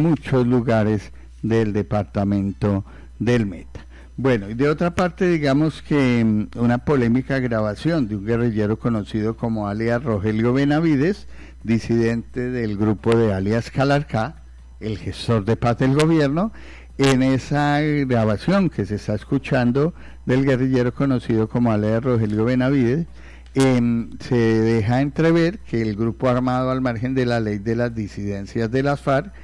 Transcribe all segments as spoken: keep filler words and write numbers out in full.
muchos lugares del departamento del Meta. Bueno, y de otra parte, digamos que una polémica grabación de un guerrillero conocido como alias Rogelio Benavides, disidente del grupo de alias Calarcá, el gestor de paz del gobierno. En esa grabación que se está escuchando del guerrillero conocido como alias Rogelio Benavides, eh, se deja entrever que el grupo armado, al margen de la ley de las disidencias de las FARC,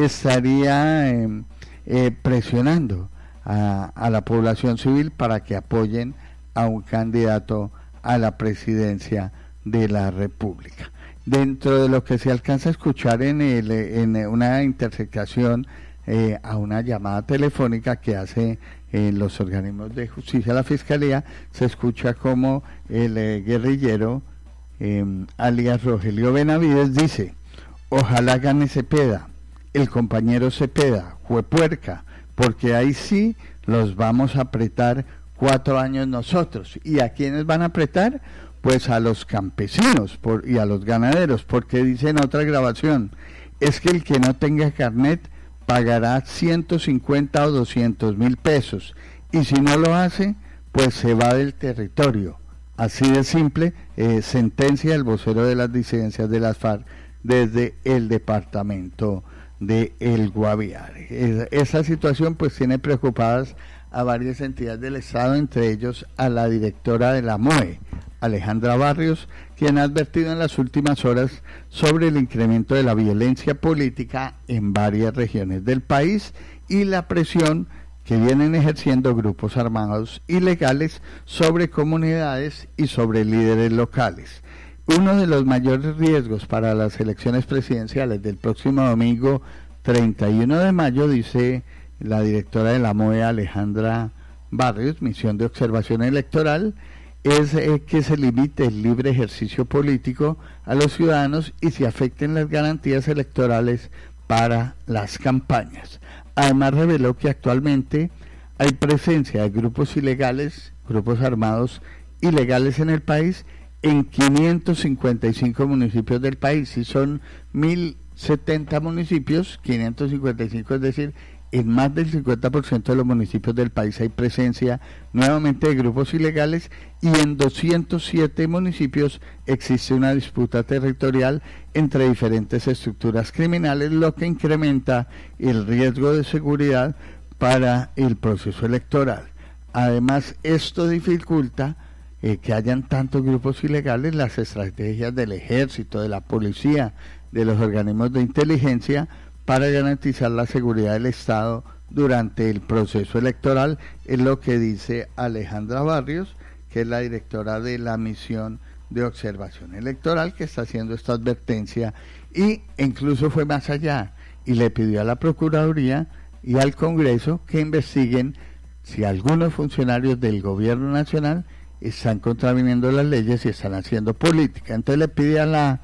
estaría eh, eh, presionando A, a la población civil para que apoyen a un candidato a la presidencia de la República. Dentro de lo que se alcanza a escuchar en, el, en una interceptación eh, a una llamada telefónica que hace eh, los organismos de justicia, la Fiscalía, se escucha como el eh, guerrillero eh, alias Rogelio Benavides dice: ojalá gane Cepeda, el compañero Cepeda, juepuerca, porque ahí sí los vamos a apretar cuatro años nosotros. ¿Y a quiénes van a apretar? Pues a los campesinos por, y a los ganaderos, porque dice en otra grabación, es que el que no tenga carnet pagará ciento cincuenta o doscientos mil pesos, y si no lo hace, pues se va del territorio. Así de simple, eh, sentencia el vocero de las disidencias de las FARC desde el departamento de El Guaviare. Esa situación pues tiene preocupadas a varias entidades del Estado, entre ellos a la directora de la M O E, Alejandra Barrios, quien ha advertido en las últimas horas sobre el incremento de la violencia política en varias regiones del país y la presión que vienen ejerciendo grupos armados ilegales sobre comunidades y sobre líderes locales. Uno de los mayores riesgos para las elecciones presidenciales del próximo domingo treinta y uno de mayo, dice la directora de la M O E, Alejandra Barrios, misión de observación electoral, es eh, que se limite el libre ejercicio político a los ciudadanos y se afecten las garantías electorales para las campañas. Además, reveló que actualmente hay presencia de grupos ilegales, grupos armados ilegales en el país, en quinientos cincuenta y cinco municipios del país, y son mil setenta municipios, quinientos cincuenta y cinco, es decir, en más del cincuenta por ciento de los municipios del país hay presencia nuevamente de grupos ilegales, y en doscientos siete municipios existe una disputa territorial entre diferentes estructuras criminales, lo que incrementa el riesgo de seguridad para el proceso electoral. Además, esto dificulta Eh, que hayan tantos grupos ilegales. Las estrategias del ejército, de la policía, de los organismos de inteligencia para garantizar la seguridad del Estado durante el proceso electoral, es lo que dice Alejandra Barrios, que es la directora de la misión de observación electoral, que está haciendo esta advertencia, y incluso fue más allá y le pidió a la Procuraduría y al Congreso que investiguen si algunos funcionarios del gobierno nacional están contraviniendo las leyes y están haciendo política. Entonces le pide a la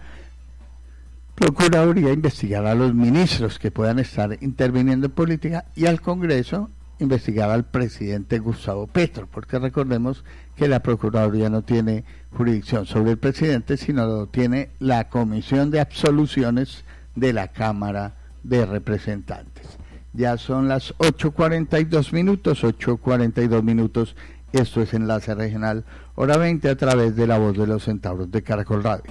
Procuraduría investigar a los ministros que puedan estar interviniendo en política, y al Congreso investigar al presidente Gustavo Petro, porque recordemos que la Procuraduría no tiene jurisdicción sobre el presidente, sino lo tiene la Comisión de Absoluciones de la Cámara de Representantes. Ya son las ocho cuarenta y dos minutos, ocho cuarenta y dos minutos. Esto es Enlace Regional, hora veinte, a través de La Voz de los Centauros de Caracol Radio.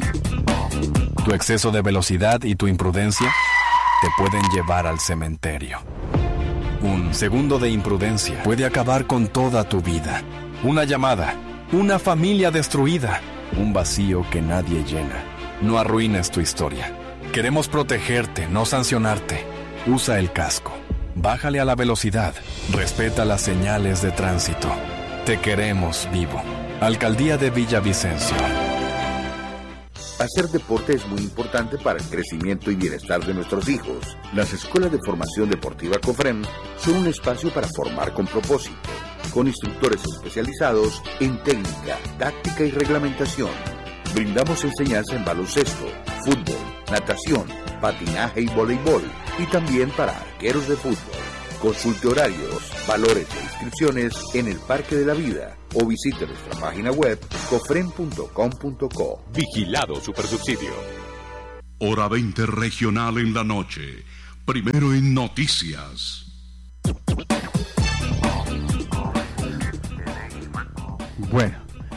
Tu exceso de velocidad y tu imprudencia te pueden llevar al cementerio. Un segundo de imprudencia puede acabar con toda tu vida. Una llamada, una familia destruida, un vacío que nadie llena. No arruines tu historia. Queremos protegerte, no sancionarte. Usa el casco. Bájale a la velocidad. Respeta las señales de tránsito. Te queremos vivo. Alcaldía de Villavicencio. Hacer deporte es muy importante para el crecimiento y bienestar de nuestros hijos. Las escuelas de formación deportiva COFREM son un espacio para formar con propósito, con instructores especializados en técnica, táctica y reglamentación. Brindamos enseñanza en baloncesto, fútbol, natación, patinaje y voleibol, y también para arqueros de fútbol. Consulte horarios, valores e inscripciones en el Parque de la Vida o visite nuestra página web cofrem punto com punto co. Vigilado Supersubsidio. Hora veinte regional en la noche. Primero en noticias. Bueno,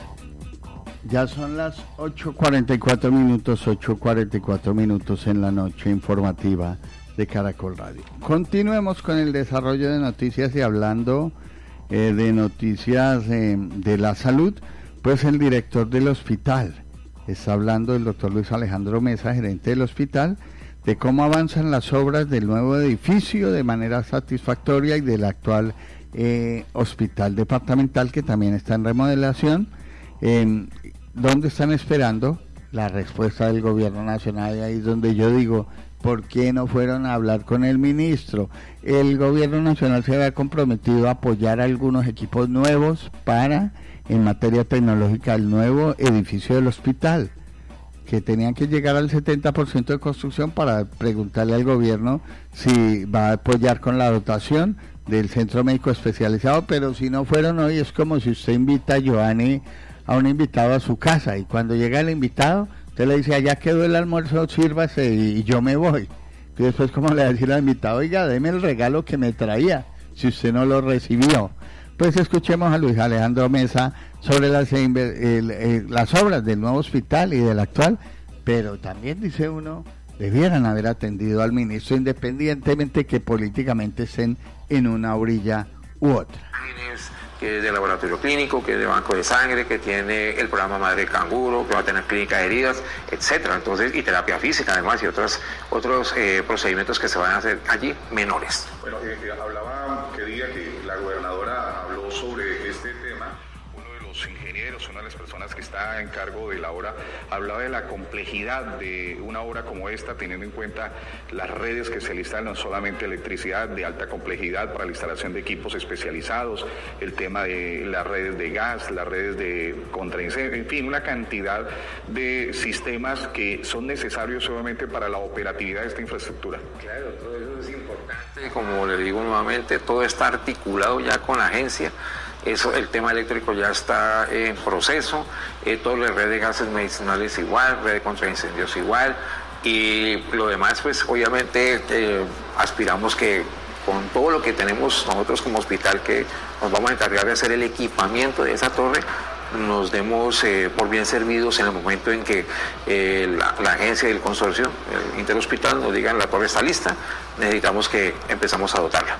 ya son las ocho cuarenta y cuatro minutos, ocho cuarenta y cuatro minutos en la noche informativa de Caracol Radio. Continuemos con el desarrollo de noticias y hablando eh, de noticias eh, de la salud, pues el director del hospital, está hablando el doctor Luis Alejandro Mesa, gerente del hospital, de cómo avanzan las obras del nuevo edificio de manera satisfactoria y del actual eh, hospital departamental que también está en remodelación, eh, donde están esperando la respuesta del gobierno nacional, y ahí es donde yo digo, ¿por qué no fueron a hablar con el ministro? El gobierno nacional se había comprometido a apoyar algunos equipos nuevos para, en materia tecnológica, el nuevo edificio del hospital, que tenían que llegar al setenta por ciento de construcción para preguntarle al gobierno si va a apoyar con la dotación del centro médico especializado, pero si no fueron hoy es como si usted invita a Giovanni, a un invitado a su casa, y cuando llega el invitado, usted le dice, allá quedó el almuerzo, sírvase y, y yo me voy. Y después, como le va a decir al invitado, oiga, deme el regalo que me traía, si usted no lo recibió. Pues escuchemos a Luis Alejandro Mesa sobre las, el, el, las obras del nuevo hospital y del actual, pero también, dice uno, debieran haber atendido al ministro independientemente que políticamente estén en una orilla u otra. Que es de laboratorio clínico, que es de banco de sangre, que tiene el programa Madre Canguro, que va a tener clínica de heridas, etcétera. Entonces, y terapia física además, y otros otros eh, procedimientos que se van a hacer allí menores. Bueno, eh, hablaba, que día que la gobernadora habló sobre este tema. Los ingenieros, una de las personas que está en cargo de la obra, hablaba de la complejidad de una obra como esta, teniendo en cuenta las redes que se le instalan, no solamente electricidad de alta complejidad para la instalación de equipos especializados, el tema de las redes de gas, las redes de contraincendio, en fin, una cantidad de sistemas que son necesarios solamente para la operatividad de esta infraestructura. Claro, todo eso es importante, como le digo nuevamente, todo está articulado ya con la agencia. Eso, el tema eléctrico ya está en proceso, eh, toda la red de gases medicinales igual, red de contraincendios igual, y lo demás, pues obviamente eh, aspiramos que con todo lo que tenemos nosotros como hospital, que nos vamos a encargar de hacer el equipamiento de esa torre, nos demos eh, por bien servidos en el momento en que eh, la, la agencia y el consorcio, el interhospital, nos digan la torre está lista, necesitamos que empezamos a dotarla.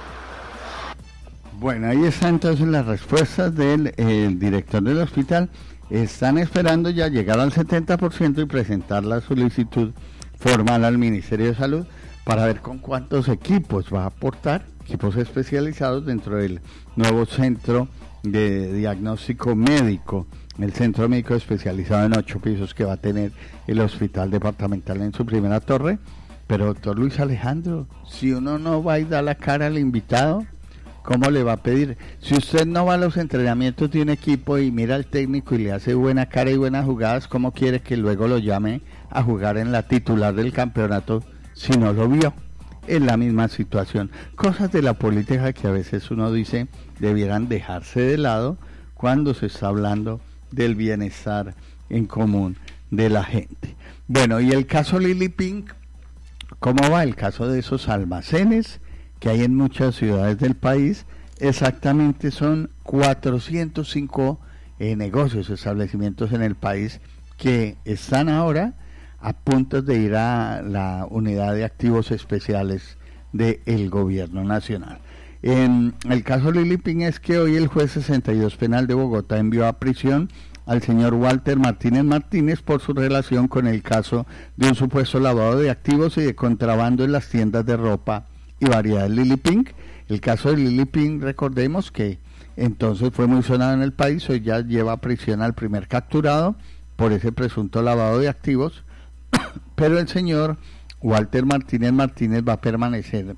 Bueno, ahí están entonces las respuestas del eh, director del hospital. Están esperando ya llegar al setenta por ciento y presentar la solicitud formal al Ministerio de Salud para ver con cuántos equipos va a aportar, equipos especializados dentro del nuevo centro de diagnóstico médico, el centro médico especializado en ocho pisos que va a tener el hospital departamental en su primera torre. Pero doctor Luis Alejandro, si uno no va y da la cara al invitado, ¿cómo le va a pedir? Si usted no va a los entrenamientos de un equipo y mira al técnico y le hace buena cara y buenas jugadas, ¿cómo quiere que luego lo llame a jugar en la titular del campeonato si no lo vio? Es la misma situación. Cosas de la política que a veces uno dice debieran dejarse de lado cuando se está hablando del bienestar en común de la gente. Bueno, y el caso Lili Pink, ¿cómo va el caso de esos almacenes que hay en muchas ciudades del país? Exactamente son cuatrocientos cinco eh, negocios, establecimientos en el país que están ahora a punto de ir a la unidad de activos especiales del gobierno nacional. En el caso Lili Pink es que hoy el juez sesenta y dos penal de Bogotá envió a prisión al señor Walter Martínez Martínez por su relación con el caso de un supuesto lavado de activos y de contrabando en las tiendas de ropa y variedades Lili Pink. El caso de Lili Pink, recordemos que entonces fue muy sonado en el país, hoy ya lleva a prisión al primer capturado por ese presunto lavado de activos, pero el señor Walter Martínez Martínez va a permanecer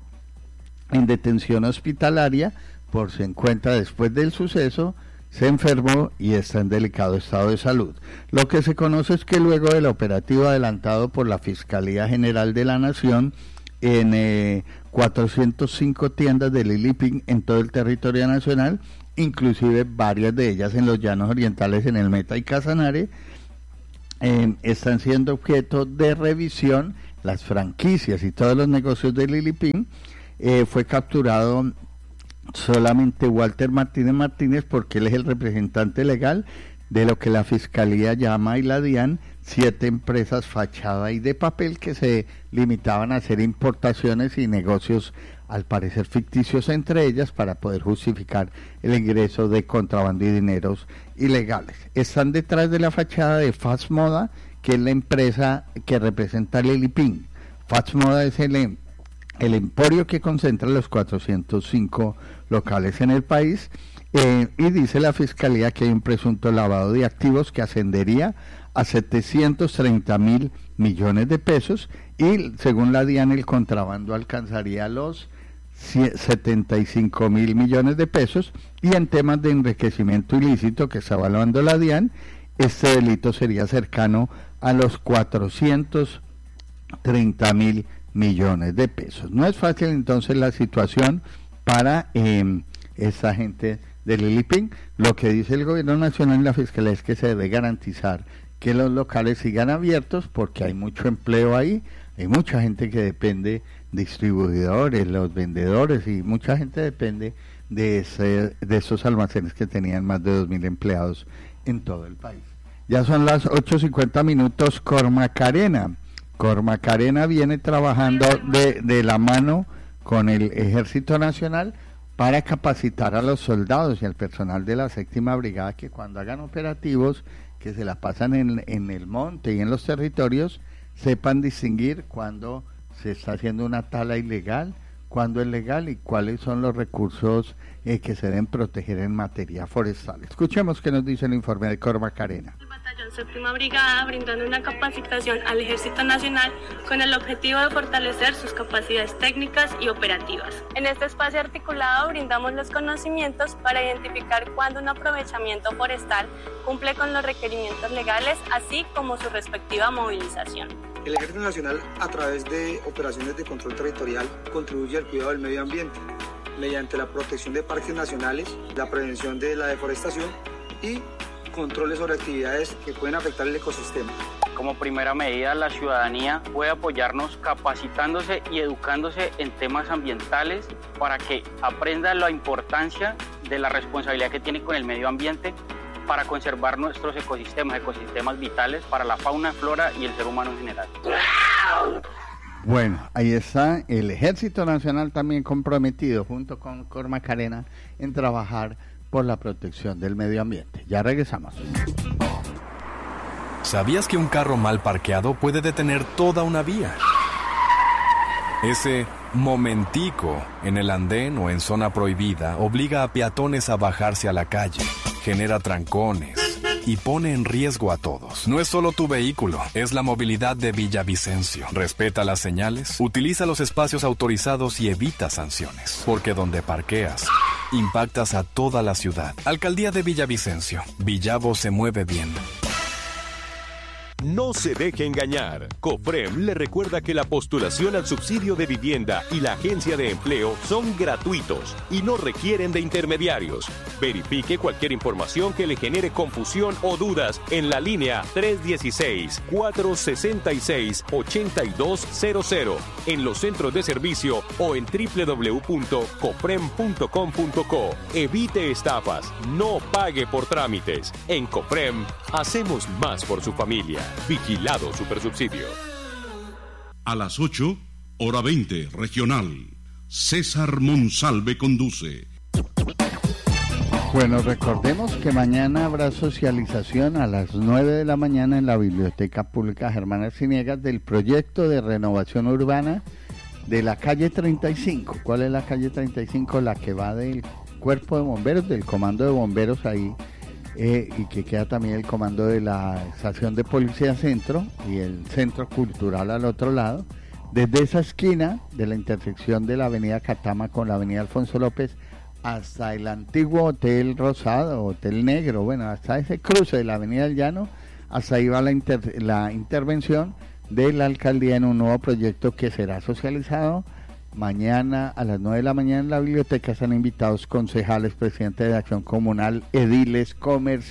en detención hospitalaria por se encuentra después del suceso, se enfermó y está en delicado estado de salud. Lo que se conoce es que luego del operativo adelantado por la Fiscalía General de la Nación en eh, cuatrocientas cinco tiendas de Lili Pink en todo el territorio nacional, inclusive varias de ellas en los llanos orientales, en el Meta y Casanare, eh, están siendo objeto de revisión las franquicias y todos los negocios de Lilipín, eh, fue capturado solamente Walter Martínez Martínez, porque él es el representante legal de lo que la Fiscalía llama, y la DIAN, siete empresas fachada y de papel que se limitaban a hacer importaciones y negocios al parecer ficticios entre ellas para poder justificar el ingreso de contrabando y dineros ilegales. Están detrás de la fachada de Fast Moda, que es la empresa que representa a Lilipín. Fast Moda es el, el emporio que concentra los cuatrocientos cinco locales en el país, eh, y dice la Fiscalía que hay un presunto lavado de activos que ascendería a setecientos treinta mil millones de pesos, y según la DIAN el contrabando alcanzaría los setenta y cinco mil millones de pesos, y en temas de enriquecimiento ilícito que está evaluando la DIAN, este delito sería cercano a los cuatrocientos treinta mil millones de pesos. No es fácil entonces la situación para eh, esa gente de Lilipín. Lo que dice el gobierno nacional y la fiscalía es que se debe garantizar que los locales sigan abiertos, porque hay mucho empleo ahí, hay mucha gente que depende, distribuidores, los vendedores, y mucha gente depende de ese, de esos almacenes que tenían más de dos mil empleados en todo el país. Ya son las ocho cincuenta minutos. Cormacarena. Cormacarena viene trabajando de, de la mano con el Ejército Nacional para capacitar a los soldados y al personal de la séptima brigada, que cuando hagan operativos que se la pasan en, en el monte y en los territorios, sepan distinguir cuando se está haciendo una tala ilegal, cuándo es legal y cuáles son los recursos eh, que se deben proteger en materia forestal. Escuchemos qué nos dice el informe de Cormacarena. El batallón séptima brigada brindando una capacitación al Ejército Nacional con el objetivo de fortalecer sus capacidades técnicas y operativas. En este espacio articulado brindamos los conocimientos para identificar cuándo un aprovechamiento forestal cumple con los requerimientos legales, así como su respectiva movilización. El Ejército Nacional, a través de operaciones de control territorial, contribuye al cuidado del medio ambiente mediante la protección de parques nacionales, la prevención de la deforestación y controles sobre actividades que pueden afectar el ecosistema. Como primera medida, la ciudadanía puede apoyarnos capacitándose y educándose en temas ambientales para que aprenda la importancia de la responsabilidad que tiene con el medio ambiente para conservar nuestros ecosistemas, ecosistemas vitales para la fauna, flora y el ser humano en general. Bueno, ahí está el Ejército Nacional también comprometido junto con Cormacarena en trabajar por la protección del medio ambiente. Ya regresamos. ¿Sabías que un carro mal parqueado puede detener toda una vía? Ese momentico en el andén o en zona prohibida obliga a peatones a bajarse a la calle, genera trancones y pone en riesgo a todos. No es solo tu vehículo, es la movilidad de Villavicencio. Respeta las señales, utiliza los espacios autorizados y evita sanciones. Porque donde parqueas, impactas a toda la ciudad. Alcaldía de Villavicencio. Villavo se mueve bien. No se deje engañar. COFREM le recuerda que la postulación al subsidio de vivienda y la agencia de empleo son gratuitos y no requieren de intermediarios. Verifique cualquier información que le genere confusión o dudas en la línea tres uno seis, cuatro seis seis, ocho dos cero cero, en los centros de servicio o en doble u doble u doble u punto cofrem punto com punto co. Evite estafas, no pague por trámites. En COFREM hacemos más por su familia. Vigilado Supersubsidio. A las ocho, hora veinte, regional. César Monsalve conduce. Bueno, recordemos que mañana habrá socialización a las nueve de la mañana en la Biblioteca Pública Germán Arciniegas del proyecto de renovación urbana de la calle treinta y cinco. ¿Cuál es la calle treinta y cinco? La que va del Cuerpo de Bomberos, del Comando de Bomberos ahí. Eh, y que queda también el comando de la estación de policía centro y el centro cultural al otro lado. Desde esa esquina de la intersección de la avenida Catama con la avenida Alfonso López hasta el antiguo Hotel Rosado, Hotel Negro, bueno, hasta ese cruce de la avenida del Llano, hasta ahí va la, inter, la intervención de la alcaldía en un nuevo proyecto que será socializado mañana a las nueve de la mañana en la biblioteca. Están invitados concejales, presidentes de Acción Comunal, ediles,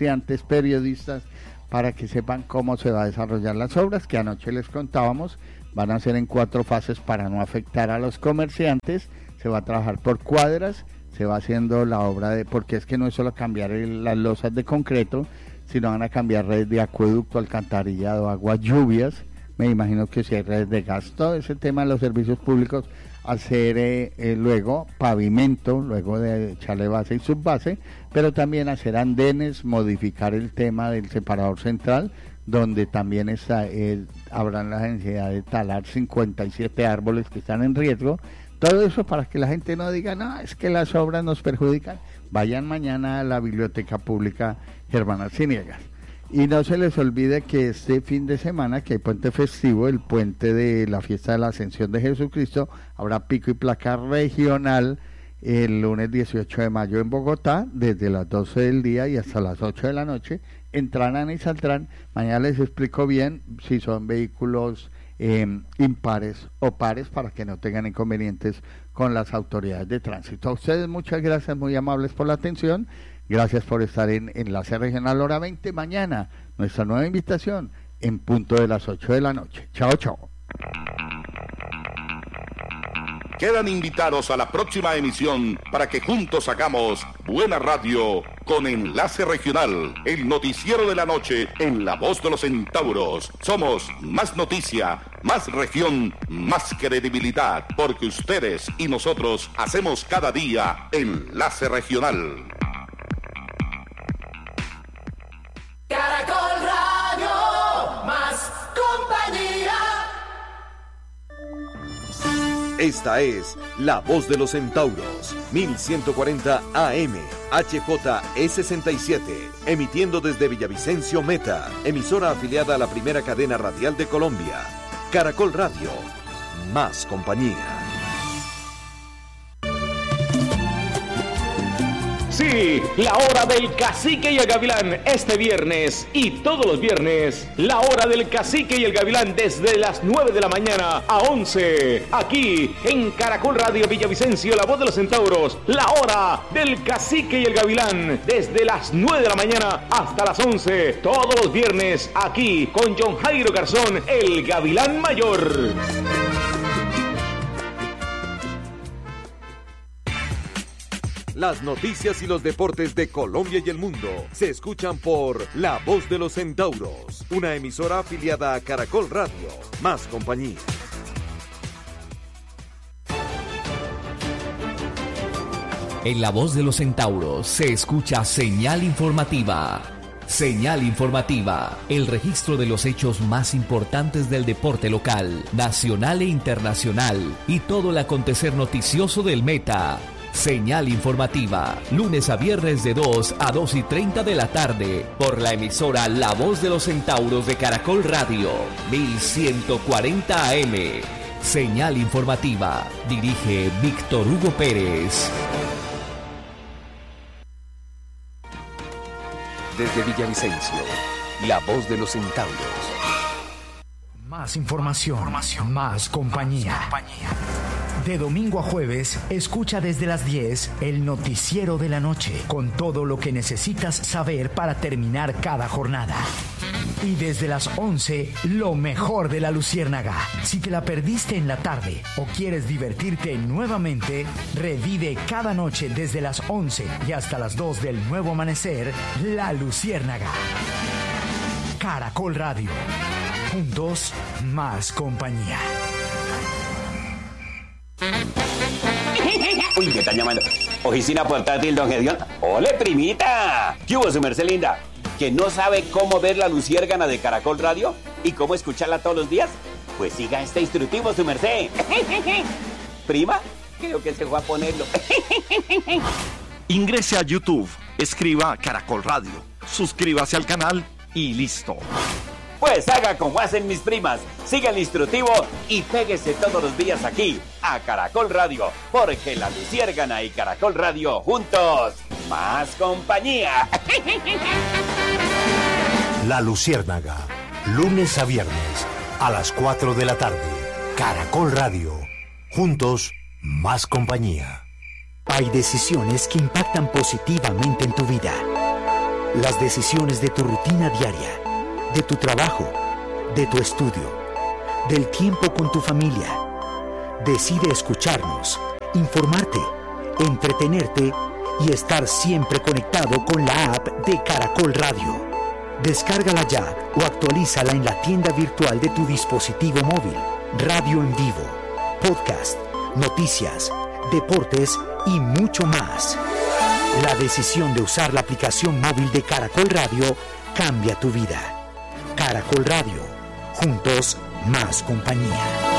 comerciantes, periodistas, para que sepan cómo se va a desarrollar las obras que anoche les contábamos van a ser en cuatro fases para no afectar a los comerciantes. Se va a trabajar por cuadras, se va haciendo la obra de, porque es que no es solo cambiar el, las losas de concreto, sino van a cambiar redes de acueducto, alcantarillado, aguas, lluvias. Me imagino que si hay redes de gas, todo ese tema de los servicios públicos, hacer eh, eh, luego pavimento, luego de echarle base y subbase, pero también hacer andenes, modificar el tema del separador central, donde también está, eh, habrán la necesidad de talar cincuenta y siete árboles que están en riesgo. Todo eso para que la gente no diga, no, es que las obras nos perjudican. Vayan mañana a la Biblioteca Pública Germán Arciniegas. Y no se les olvide que este fin de semana, que hay puente festivo, el puente de la fiesta de la Ascensión de Jesucristo, habrá pico y placa regional el lunes dieciocho de mayo en Bogotá, desde las doce del día y hasta las ocho de la noche. Entrarán y saldrán. Mañana les explico bien si son vehículos eh, impares o pares, para que no tengan inconvenientes con las autoridades de tránsito. A ustedes muchas gracias, muy amables por la atención. Gracias por estar en Enlace Regional Hora veinte. Mañana, nuestra nueva invitación en punto de las ocho de la noche. Chao, chao. Quedan invitados a la próxima emisión para que juntos hagamos buena radio con Enlace Regional, el noticiero de la noche en la voz de los centauros. Somos más noticia, más región, más credibilidad, porque ustedes y nosotros hacemos cada día Enlace Regional. Caracol Radio, más compañía. Esta es La Voz de los Centauros, mil ciento cuarenta A M, H J E sesenta y siete, emitiendo desde Villavicencio Meta, emisora afiliada a la primera cadena radial de Colombia. Caracol Radio, más compañía. Sí, la hora del Cacique y el Gavilán este viernes y todos los viernes. La hora del Cacique y el Gavilán desde las nueve de la mañana a once. Aquí en Caracol Radio Villavicencio, la voz de los centauros. La hora del Cacique y el Gavilán desde las nueve de la mañana hasta las once. Todos los viernes aquí con John Jairo Garzón, el Gavilán Mayor. Las noticias y los deportes de Colombia y el mundo se escuchan por La Voz de los Centauros, una emisora afiliada a Caracol Radio, más compañía. En La Voz de los Centauros se escucha señal informativa. Señal informativa, el registro de los hechos más importantes del deporte local, nacional e internacional y todo el acontecer noticioso del Meta. Señal informativa, lunes a viernes de dos a dos y treinta de la tarde, por la emisora La Voz de los Centauros de Caracol Radio, mil ciento cuarenta A M. Señal informativa, dirige Víctor Hugo Pérez. Desde Villavicencio, La Voz de los Centauros. Más información, información, más compañía. Más compañía. De domingo a jueves, escucha desde las diez el noticiero de la noche, con todo lo que necesitas saber para terminar cada jornada. Y desde las once, lo mejor de la Luciérnaga. Si te la perdiste en la tarde o quieres divertirte nuevamente, revive cada noche desde las once y hasta las dos del nuevo amanecer, La Luciérnaga. Caracol Radio. Juntos, más compañía. Uy, me están llamando. Oficina portátil, don Gedeón. ¡Ole, primita! ¿Qué hubo, su merced linda? ¿Que no sabe cómo ver la luciérgana de Caracol Radio? ¿Y cómo escucharla todos los días? Pues siga este instructivo, su merced. ¿Prima? Creo que se fue a ponerlo. Ingrese a YouTube, escriba Caracol Radio, suscríbase al canal y listo. Pues haga como hacen mis primas, siga el instructivo y péguese todos los días aquí, a Caracol Radio, porque la Luciérgana y Caracol Radio juntos, más compañía. La Luciérnaga, lunes a viernes, a las cuatro de la tarde, Caracol Radio, juntos, más compañía. Hay decisiones que impactan positivamente en tu vida. Las decisiones de tu rutina diaria, de tu trabajo, de tu estudio, del tiempo con tu familia. Decide escucharnos, informarte, entretenerte y estar siempre conectado con la app de Caracol Radio. Descárgala ya o actualízala en la tienda virtual de tu dispositivo móvil. Radio en vivo, podcast, noticias, deportes y mucho más. La decisión de usar la aplicación móvil de Caracol Radio cambia tu vida. Caracol Radio, juntos más compañía.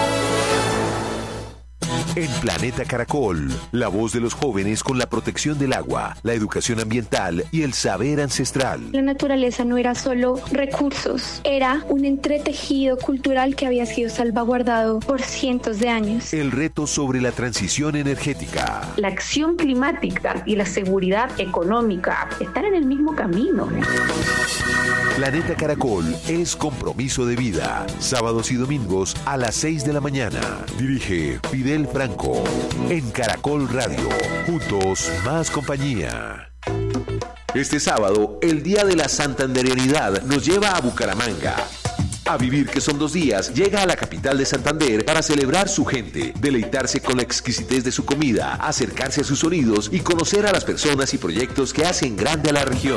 En Planeta Caracol, la voz de los jóvenes con la protección del agua, la educación ambiental y el saber ancestral. La naturaleza no era solo recursos, era un entretejido cultural que había sido salvaguardado por cientos de años. El reto sobre la transición energética. La acción climática y la seguridad económica están en el mismo camino. Planeta Caracol es compromiso de vida. Sábados y domingos a las seis de la mañana. Dirige Fidel Franco. En Caracol Radio. Juntos, más compañía. Este sábado, el Día de la Santanderianidad nos lleva a Bucaramanga. A Vivir que son dos días, llega a la capital de Santander para celebrar su gente, deleitarse con la exquisitez de su comida, acercarse a sus sonidos y conocer a las personas y proyectos que hacen grande a la región.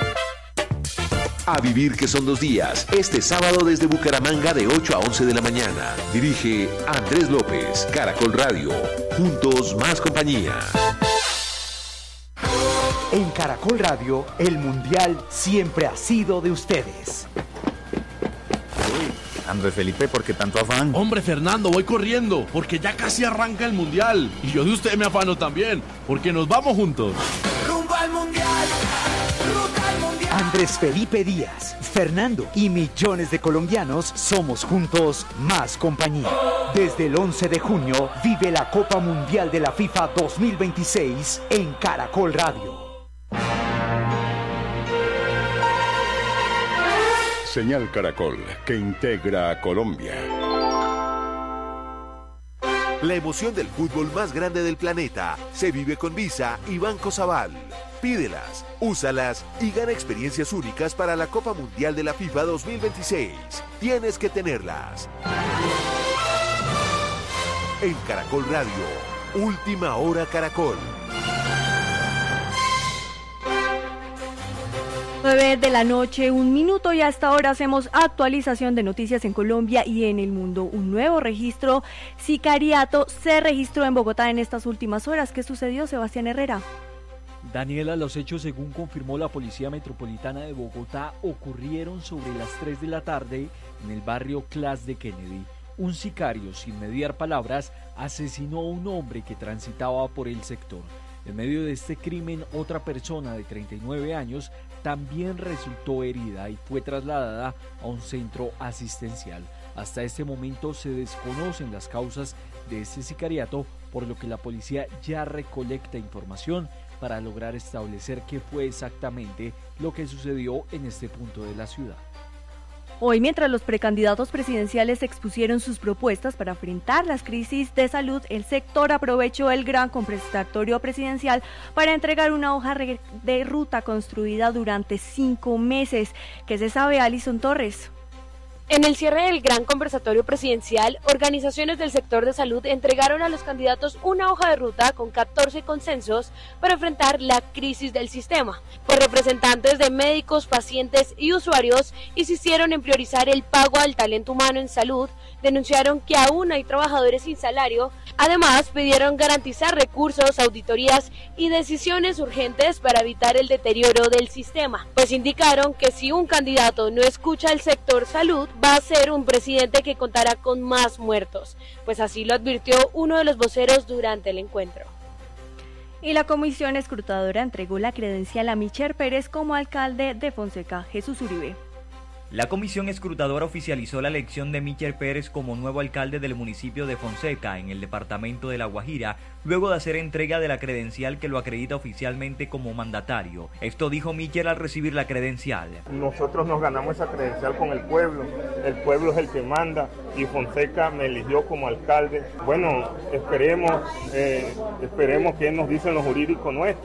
A Vivir que son dos días, este sábado desde Bucaramanga de ocho a once de la mañana. Dirige Andrés López, Caracol Radio. Juntos, más compañía. En Caracol Radio, el Mundial siempre ha sido de ustedes. Andrés Felipe, ¿por qué tanto afán? Hombre, Fernando, voy corriendo, porque ya casi arranca el Mundial. Y yo de usted me afano también, porque nos vamos juntos. Rumbo al Mundial. Andrés Felipe Díaz, Fernando y millones de colombianos somos juntos más compañía. Desde el once de junio vive la Copa Mundial de la FIFA dos mil veintiséis en Caracol Radio. Señal Caracol, que integra a Colombia. La emoción del fútbol más grande del planeta se vive con Visa y Banco Sabal. Pídelas, úsalas y gana experiencias únicas para la Copa Mundial de la FIFA dos mil veintiséis. Tienes que tenerlas. En Caracol Radio, Última Hora Caracol. nueve de la noche, un minuto, y hasta ahora hacemos actualización de noticias en Colombia y en el mundo. Un nuevo registro sicariato se registró en Bogotá en estas últimas horas. ¿Qué sucedió, Sebastián Herrera? Daniela, los hechos, según confirmó la Policía Metropolitana de Bogotá, ocurrieron sobre las tres de la tarde en el barrio Clas de Kennedy. Un sicario, sin mediar palabras, asesinó a un hombre que transitaba por el sector. En medio de este crimen, otra persona de treinta y nueve años también resultó herida y fue trasladada a un centro asistencial. Hasta este momento se desconocen las causas de este sicariato, por lo que la policía ya recolecta información para lograr establecer qué fue exactamente lo que sucedió en este punto de la ciudad. Hoy, mientras los precandidatos presidenciales expusieron sus propuestas para enfrentar las crisis de salud, el sector aprovechó el gran conversatorio presidencial para entregar una hoja de ruta construida durante cinco meses. ¿Qué se sabe, Alison Torres? En el cierre del gran conversatorio presidencial, organizaciones del sector de salud entregaron a los candidatos una hoja de ruta con catorce consensos para enfrentar la crisis del sistema. Pues representantes de médicos, pacientes y usuarios insistieron en priorizar el pago al talento humano en salud, denunciaron que aún hay trabajadores sin salario, además pidieron garantizar recursos, auditorías y decisiones urgentes para evitar el deterioro del sistema. Pues indicaron que si un candidato no escucha al sector salud, va a ser un presidente que contará con más muertos, pues así lo advirtió uno de los voceros durante el encuentro. Y la comisión escrutadora entregó la credencial a Micher Pérez como alcalde de Fonseca. Jesús Uribe. La comisión escrutadora oficializó la elección de Micher Pérez como nuevo alcalde del municipio de Fonseca, en el departamento de La Guajira, luego de hacer entrega de la credencial que lo acredita oficialmente como mandatario. Esto dijo Micher al recibir la credencial. Nosotros nos ganamos esa credencial con el pueblo, el pueblo es el que manda y Fonseca me eligió como alcalde. Bueno, esperemos, eh, esperemos que él nos dice en lo jurídico nuestro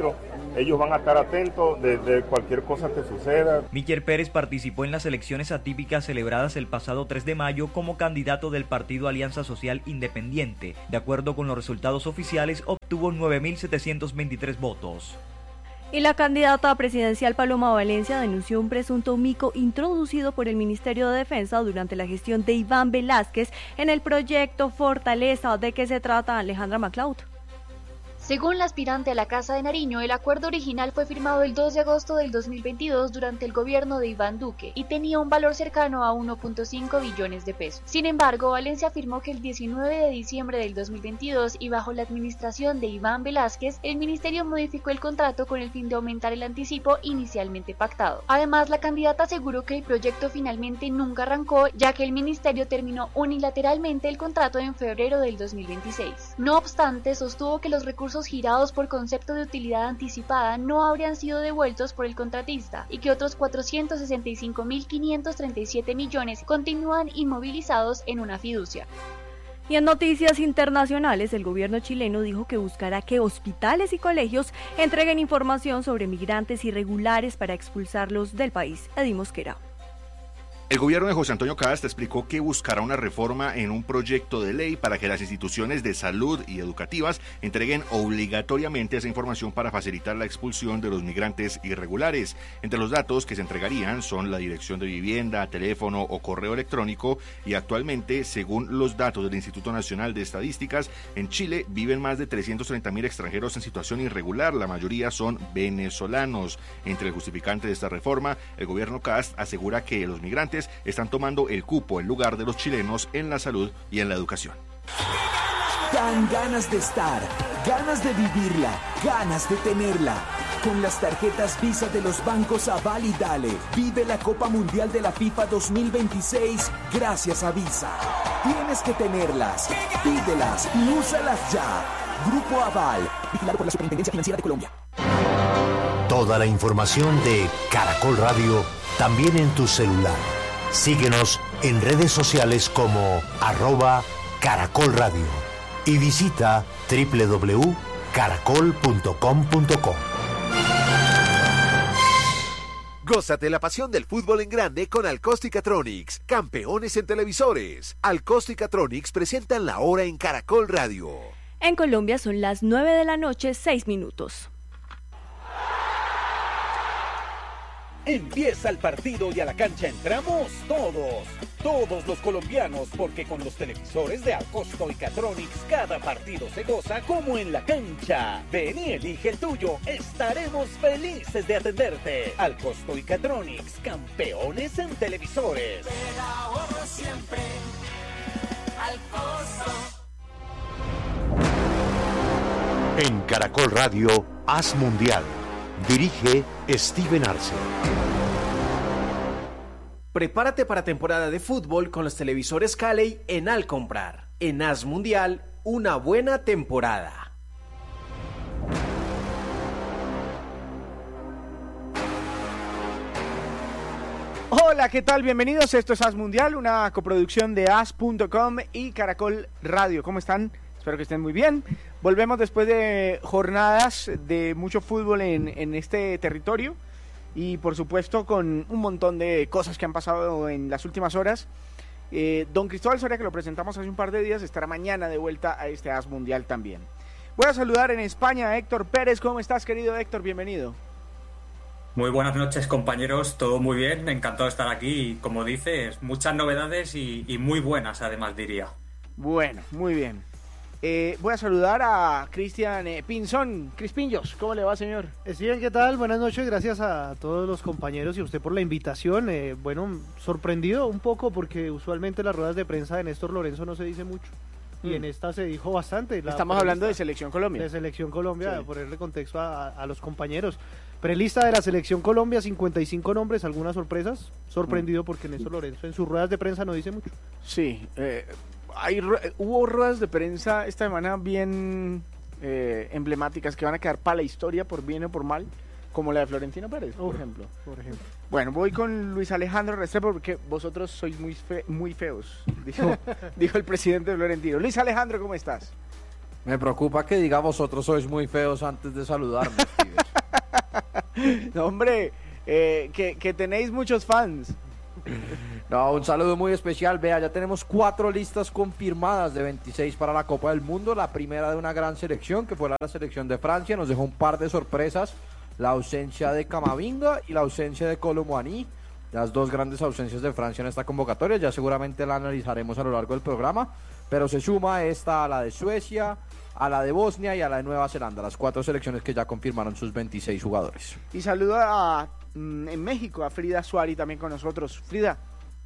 ellos van a estar atentos de, de cualquier cosa que suceda. Micher Pérez participó en las elecciones atípicas celebradas el pasado tres de mayo como candidato del partido Alianza Social Independiente. De acuerdo con los resultados oficiales, obtuvo nueve mil setecientos veintitrés votos. Y la candidata presidencial Paloma Valencia denunció un presunto mico introducido por el Ministerio de Defensa durante la gestión de Iván Velázquez en el proyecto Fortaleza. ¿De qué se trata, Alejandra MacLeod? Según la aspirante a la Casa de Nariño, el acuerdo original fue firmado el dos de agosto del dos mil veintidós durante el gobierno de Iván Duque y tenía un valor cercano a uno punto cinco billones de pesos. Sin embargo, Valencia afirmó que el diecinueve de diciembre del dos mil veintidós y bajo la administración de Iván Velázquez, el ministerio modificó el contrato con el fin de aumentar el anticipo inicialmente pactado. Además, la candidata aseguró que el proyecto finalmente nunca arrancó, ya que el ministerio terminó unilateralmente el contrato en febrero del dos mil veintiséis. No obstante, sostuvo que los recursos girados por concepto de utilidad anticipada no habrían sido devueltos por el contratista y que otros cuatrocientos sesenta y cinco mil quinientos treinta y siete millones continúan inmovilizados en una fiducia. Y en noticias internacionales, el gobierno chileno dijo que buscará que hospitales y colegios entreguen información sobre migrantes irregulares para expulsarlos del país. Eddie Mosquera. El gobierno de José Antonio Cast explicó que buscará una reforma en un proyecto de ley para que las instituciones de salud y educativas entreguen obligatoriamente esa información para facilitar la expulsión de los migrantes irregulares. Entre los datos que se entregarían son la dirección de vivienda, teléfono o correo electrónico y actualmente, según los datos del Instituto Nacional de Estadísticas, en Chile viven más de trescientos treinta mil extranjeros en situación irregular, la mayoría son venezolanos. Entre el justificante de esta reforma, el gobierno Cast asegura que los migrantes están tomando el cupo en lugar de los chilenos en la salud y en la educación. Dan ganas de estar, ganas de vivirla, ganas de tenerla. Con las tarjetas Visa de los bancos Aval y Dale, vive la Copa Mundial de la FIFA dos mil veintiséis gracias a Visa. Tienes que tenerlas, pídelas y úsalas ya. Grupo Aval, vigilado por la Superintendencia Financiera de Colombia. Toda la información de Caracol Radio también en tu celular. Síguenos en redes sociales como arroba Caracol Radio y visita doble u doble u doble u punto caracol punto com punto co. Gózate la pasión del fútbol en grande con Alcóstica-Tronics, campeones en televisores. Alcóstica-Tronics presentan la hora en Caracol Radio. En Colombia son las nueve de la noche, seis minutos. Empieza el partido y a la cancha entramos todos, todos los colombianos, porque con los televisores de Alcóstica-Tronics cada partido se goza como en la cancha. Ven y elige el tuyo, estaremos felices de atenderte. Alcóstica-Tronics, campeones en televisores. Te ahorro siempre, Alcosto. En Caracol Radio, Haz Mundial. Dirige Steven Arce. Prepárate para temporada de fútbol con los televisores Calley en Al Comprar. En Haz Mundial, una buena temporada. Hola, ¿qué tal? Bienvenidos. Esto es Haz Mundial, una coproducción de haz punto com y Caracol Radio. ¿Cómo están? Espero que estén muy bien. Volvemos después de jornadas de mucho fútbol en, en este territorio y por supuesto con un montón de cosas que han pasado en las últimas horas. Eh, don Cristóbal Soria, que lo presentamos hace un par de días, estará mañana de vuelta a este Haz Mundial también. Voy a saludar en España a Héctor Pérez. ¿Cómo estás, querido Héctor? Bienvenido. Muy buenas noches, compañeros. Todo muy bien. Encantado de estar aquí y, como dices, muchas novedades y, y muy buenas, además, diría. Bueno, muy bien. Eh, voy a saludar a Cristian eh, Pinzón. Crispinjos, ¿cómo le va, señor? Steven, ¿qué tal? Buenas noches, gracias a todos los compañeros y a usted por la invitación. Eh, bueno, sorprendido un poco porque usualmente en las ruedas de prensa de Néstor Lorenzo no se dice mucho. Y mm. en esta se dijo bastante. La Estamos hablando de Selección Colombia. De Selección Colombia, sí. Ponerle contexto a, a los compañeros. Prelista de la Selección Colombia, cincuenta y cinco nombres, algunas sorpresas. Sorprendido mm. porque Néstor Lorenzo en sus ruedas de prensa no dice mucho. Sí, eh... Hay, hubo ruedas de prensa esta semana bien eh, emblemáticas que van a quedar para la historia por bien o por mal, como la de Florentino Pérez, por, ejemplo. por ejemplo. Bueno, voy con Luis Alejandro Restrepo porque vosotros sois muy, fe, muy feos, dijo, dijo el presidente de Florentino. Luis Alejandro, ¿cómo estás? Me preocupa que diga vosotros sois muy feos antes de saludarme. No, hombre, eh, que, que tenéis muchos fans. No, un saludo muy especial. Vea, ya tenemos cuatro listas confirmadas de veintiséis para la Copa del Mundo. La primera de una gran selección, que fue la selección de Francia. Nos dejó un par de sorpresas. La ausencia de Camavinga y la ausencia de Kolo Muani. Las dos grandes ausencias de Francia en esta convocatoria. Ya seguramente la analizaremos a lo largo del programa. Pero se suma esta a la de Suecia, a la de Bosnia y a la de Nueva Zelanda. Las cuatro selecciones que ya confirmaron sus veintiséis jugadores. Y saludo a, mm, en México a Frida Suárez también con nosotros. Frida.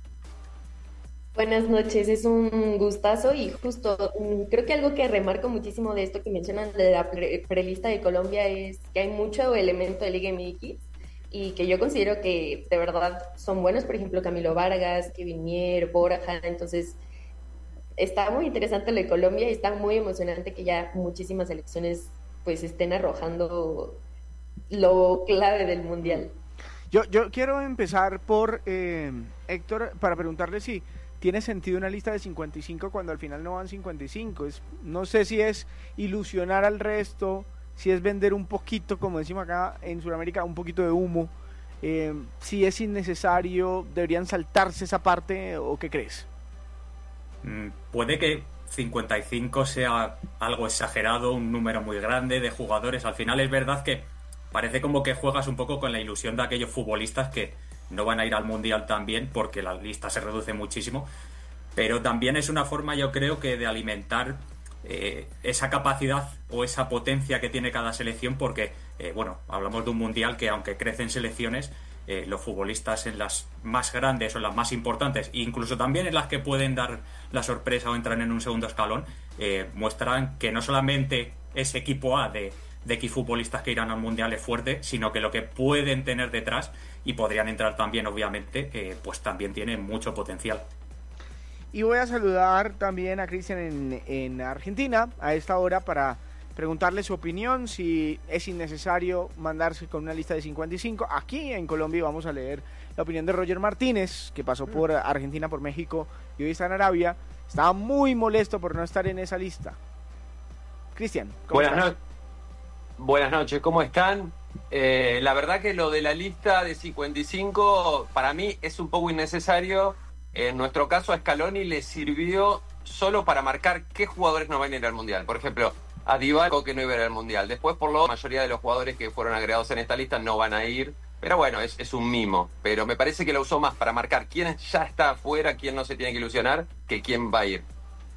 Buenas noches, es un gustazo y justo mm, creo que algo que remarco muchísimo de esto que mencionan de la pre- prelista de Colombia es que hay mucho elemento de Liga M X y que yo considero que de verdad son buenos, por ejemplo Camilo Vargas, Kevin Mier, Borja, entonces está muy interesante lo de Colombia y está muy emocionante que ya muchísimas selecciones pues estén arrojando lo clave del Mundial. Yo, yo quiero empezar por eh, Héctor para preguntarle si tiene sentido una lista de cincuenta y cinco cuando al final no van cincuenta y cinco. Es, no sé si es ilusionar al resto, si es vender un poquito, como decimos acá en Sudamérica, un poquito de humo. Eh, si es innecesario, deberían saltarse esa parte, ¿o qué crees? Mm, puede que cincuenta y cinco sea algo exagerado, un número muy grande de jugadores. Al final es verdad que parece como que juegas un poco con la ilusión de aquellos futbolistas que no van a ir al Mundial también porque la lista se reduce muchísimo, pero también es una forma, yo creo, que de alimentar eh, esa capacidad o esa potencia que tiene cada selección, porque eh, bueno, hablamos de un Mundial que aunque crecen selecciones, eh, los futbolistas en las más grandes o en las más importantes, incluso también en las que pueden dar la sorpresa o entrar en un segundo escalón, eh, muestran que no solamente ese equipo A de de X futbolistas que irán al Mundial es fuerte, sino que lo que pueden tener detrás y podrían entrar también, obviamente, eh, pues también tiene mucho potencial. Y voy a saludar también a Cristian en, en Argentina a esta hora para preguntarle su opinión, si es innecesario mandarse con una lista de cincuenta y cinco. Aquí en Colombia vamos a leer la opinión de Roger Martínez, que pasó por Argentina, por México y hoy está en Arabia. Estaba muy molesto por no estar en esa lista. Cristian, ¿cómo Buenas estás? noches. Buenas noches, ¿cómo están? Eh, la verdad que lo de la lista de cincuenta y cinco para mí es un poco innecesario. En nuestro caso a Scaloni le sirvió solo para marcar qué jugadores no van a ir al Mundial. Por ejemplo, a Dybala que no iba a ir al Mundial. Después, por lo la mayoría de los jugadores que fueron agregados en esta lista no van a ir. Pero bueno, es, es un mimo. Pero me parece que lo usó más para marcar quién ya está afuera, quién no se tiene que ilusionar, que quién va a ir.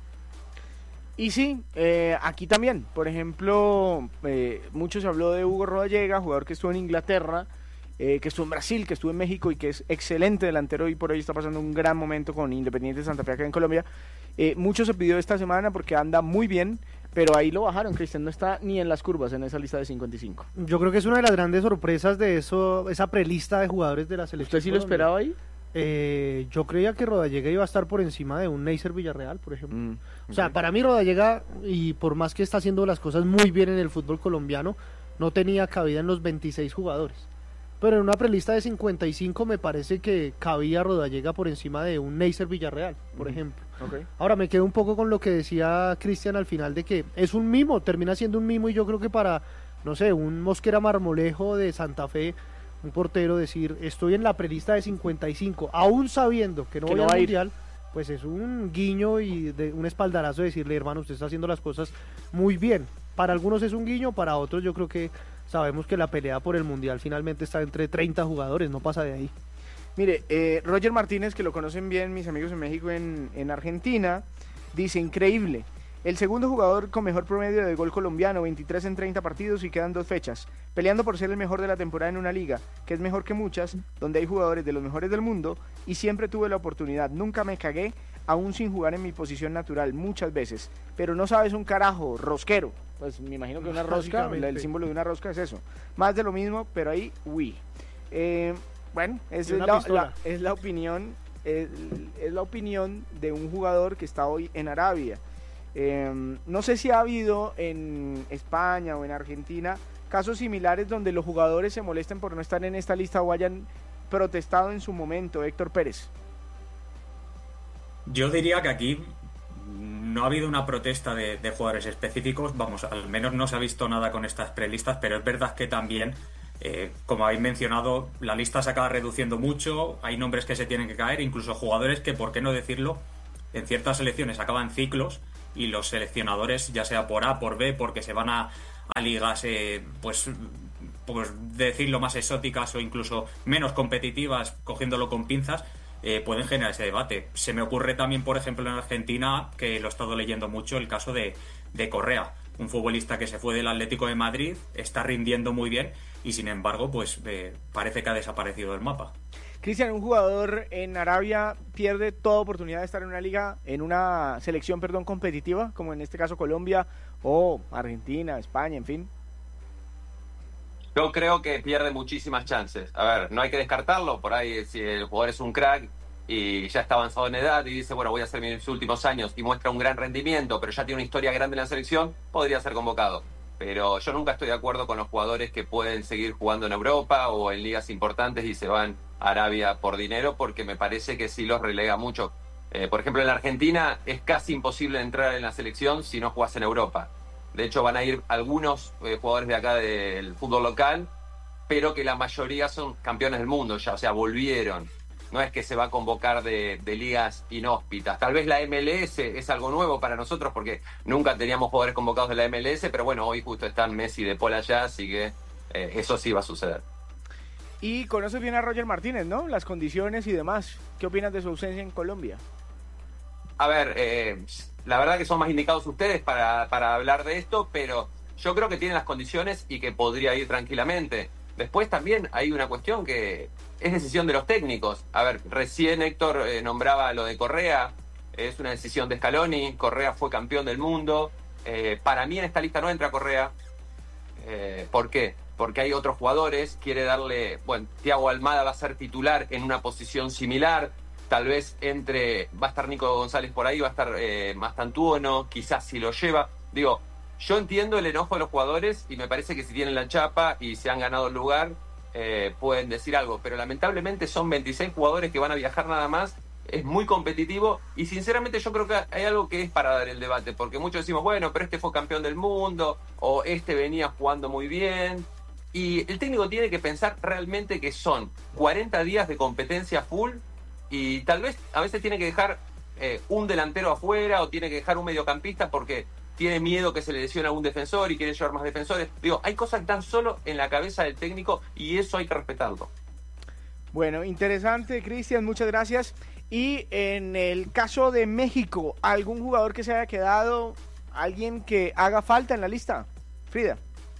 Y sí, eh, aquí también, por ejemplo, eh, mucho se habló de Hugo Rodallega, jugador que estuvo en Inglaterra, eh, que estuvo en Brasil, que estuvo en México y que es excelente delantero y por ahí está pasando un gran momento con Independiente Santa Fe acá en Colombia. Eh, mucho se pidió esta semana porque anda muy bien, pero ahí lo bajaron, Cristian, no está ni en las curvas en esa lista de cincuenta y cinco. Yo creo que es una de las grandes sorpresas de eso, esa prelista de jugadores de la selección. ¿Usted sí lo esperaba ahí? Eh, yo creía que Rodallega iba a estar por encima de un Neisser Villarreal, por ejemplo. Mm, o sea, para mí Rodallega, y por más que está haciendo las cosas muy bien en el fútbol colombiano, no tenía cabida en los veintiséis jugadores. Pero en una prelista de cincuenta y cinco me parece que cabía Rodallega por encima de un Neisser Villarreal, por mm, ejemplo. Okay. Ahora me quedo un poco con lo que decía Cristian al final de que es un mimo, termina siendo un mimo, y yo creo que para, no sé, un Mosquera Marmolejo de Santa Fe, un portero, decir estoy en la prelista de cincuenta y cinco, aún sabiendo que no que voy no al va Mundial, pues es un guiño y de un espaldarazo de decirle, hermano, usted está haciendo las cosas muy bien. Para algunos es un guiño, para otros yo creo que sabemos que la pelea por el Mundial finalmente está entre treinta jugadores, no pasa de ahí. Mire, eh, Roger Martínez, que lo conocen bien mis amigos en México, en, en Argentina, dice, increíble, el segundo jugador con mejor promedio de gol colombiano, veintitrés en treinta partidos y quedan dos fechas, peleando por ser el mejor de la temporada en una liga, que es mejor que muchas, donde hay jugadores de los mejores del mundo, y siempre tuve la oportunidad, nunca me cagué, aún sin jugar en mi posición natural, muchas veces, pero no sabes un carajo, rosquero, pues me imagino que una rosca, el símbolo de una rosca es eso, más de lo mismo, pero ahí, uy. Eh, bueno, es la, la, es la opinión, es, es la opinión de un jugador que está hoy en Arabia. Eh, no sé si ha habido en España o en Argentina casos similares donde los jugadores se molesten por no estar en esta lista o hayan protestado en su momento, Héctor Pérez. Yo diría que aquí no ha habido una protesta de, de jugadores específicos, vamos, al menos no se ha visto nada con estas prelistas, pero es verdad que también Eh, como habéis mencionado, la lista se acaba reduciendo mucho, hay nombres que se tienen que caer, incluso jugadores que, por qué no decirlo, en ciertas selecciones acaban ciclos y los seleccionadores, ya sea por A, por B, porque se van a, a ligas, eh, pues, pues decirlo, más exóticas o incluso menos competitivas, cogiéndolo con pinzas, eh, pueden generar ese debate. Se me ocurre también, por ejemplo, en Argentina, que lo he estado leyendo mucho, el caso de, de Correa, un futbolista que se fue del Atlético de Madrid, está rindiendo muy bien y sin embargo pues eh, parece que ha desaparecido del mapa. Cristian, un jugador en Arabia pierde toda oportunidad de estar en una liga, en una selección, perdón, competitiva, como en este caso Colombia o Argentina, España, en fin. Yo creo que pierde muchísimas chances. A ver, no hay que descartarlo, por ahí si el jugador es un crack y ya está avanzado en edad y dice, bueno, voy a hacer mis últimos años y muestra un gran rendimiento, pero ya tiene una historia grande en la selección, podría ser convocado. Pero yo nunca estoy de acuerdo con los jugadores que pueden seguir jugando en Europa o en ligas importantes y se van a Arabia por dinero, porque me parece que sí los relega mucho. Eh, por ejemplo, en la Argentina es casi imposible entrar en la selección si no jugás en Europa. De hecho, van a ir algunos eh, jugadores de acá del fútbol local, pero que la mayoría son campeones del mundo ya, o sea, volvieron. No es que se va a convocar de, de ligas inhóspitas. Tal vez la M L S es algo nuevo para nosotros porque nunca teníamos jugadores convocados de la M L S, pero bueno, hoy justo están Messi y De Paul allá, así que eh, eso sí va a suceder. Y conoces bien a Roger Martínez, ¿no? Las condiciones y demás. ¿Qué opinas de su ausencia en Colombia? A ver, eh, la verdad que son más indicados ustedes para, para hablar de esto, pero yo creo que tiene las condiciones y que podría ir tranquilamente. Después también hay una cuestión que es decisión de los técnicos. A ver, recién Héctor eh, nombraba lo de Correa, es una decisión de Scaloni, Correa fue campeón del mundo, eh, para mí en esta lista no entra Correa. Eh, ¿Por qué? Porque hay otros jugadores, quiere darle, bueno, Thiago Almada va a ser titular en una posición similar, tal vez entre, va a estar Nico González por ahí, va a estar eh, Mastantuono, quizás si lo lleva, digo, yo entiendo el enojo de los jugadores y me parece que si tienen la chapa y se han ganado el lugar, eh, pueden decir algo, pero lamentablemente son veintiséis jugadores que van a viajar nada más, es muy competitivo y sinceramente yo creo que hay algo que es para dar el debate, porque muchos decimos, bueno, pero este fue campeón del mundo o este venía jugando muy bien, y el técnico tiene que pensar realmente que son cuarenta días de competencia full y tal vez a veces tiene que dejar eh, un delantero afuera o tiene que dejar un mediocampista porque tiene miedo que se le lesione a un defensor y quiere llevar más defensores. Digo, hay cosas que están solo en la cabeza del técnico y eso hay que respetarlo. Bueno, interesante, Cristian, muchas gracias. Y en el caso de México, ¿algún jugador que se haya quedado, alguien que haga falta en la lista? Frida.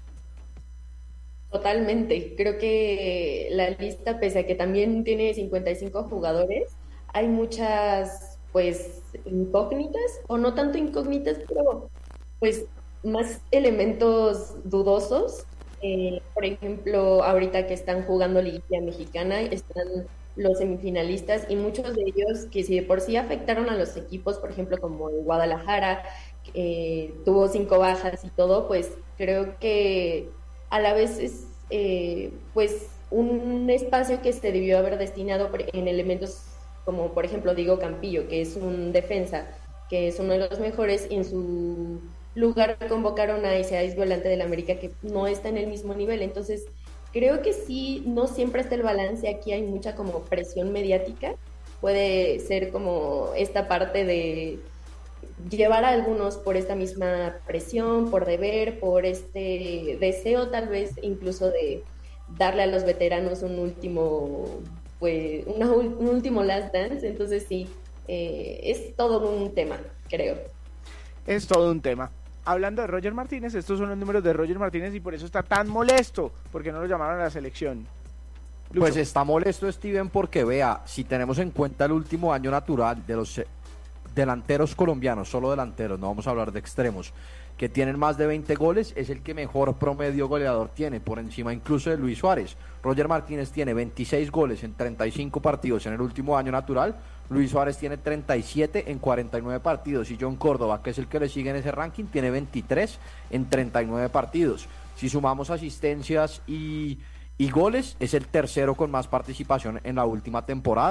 Totalmente, creo que la lista, pese a que también tiene cincuenta y cinco jugadores, hay muchas, pues, incógnitas, o no tanto incógnitas, pero pues más elementos dudosos. Eh, por ejemplo, ahorita que están jugando Liguilla Mexicana, están los semifinalistas y muchos de ellos que si de por sí afectaron a los equipos, por ejemplo, como el Guadalajara, eh, tuvo cinco bajas y todo, pues creo que a la vez es eh, pues un espacio que se debió haber destinado en elementos como por ejemplo Diego Campillo, que es un defensa, que es uno de los mejores, y en su lugar convocaron a ese ex volante del América que no está en el mismo nivel. Entonces creo que sí, no siempre está el balance, aquí hay mucha como presión mediática, puede ser como esta parte de llevar a algunos por esta misma presión, por deber, por este deseo tal vez incluso de darle a los veteranos un último, pues, una, un último last dance. Entonces sí, eh, es todo un tema, creo. Es todo un tema. Hablando de Roger Martínez, estos son los números de Roger Martínez y por eso está tan molesto, porque no lo llamaron a la selección. Lucho. Pues está molesto Steven porque vea, si tenemos en cuenta el último año natural de los delanteros colombianos, solo delanteros, no vamos a hablar de extremos, que tienen más de veinte goles, es el que mejor promedio goleador tiene, por encima incluso de Luis Suárez. Roger Martínez tiene veintiséis goles en treinta y cinco partidos en el último año natural, Luis Suárez tiene treinta y siete en cuarenta y nueve partidos, y John Córdoba, que es el que le sigue en ese ranking, tiene veintitrés en treinta y nueve partidos. Si sumamos asistencias y, y goles, es el tercero con más participación en la última temporada,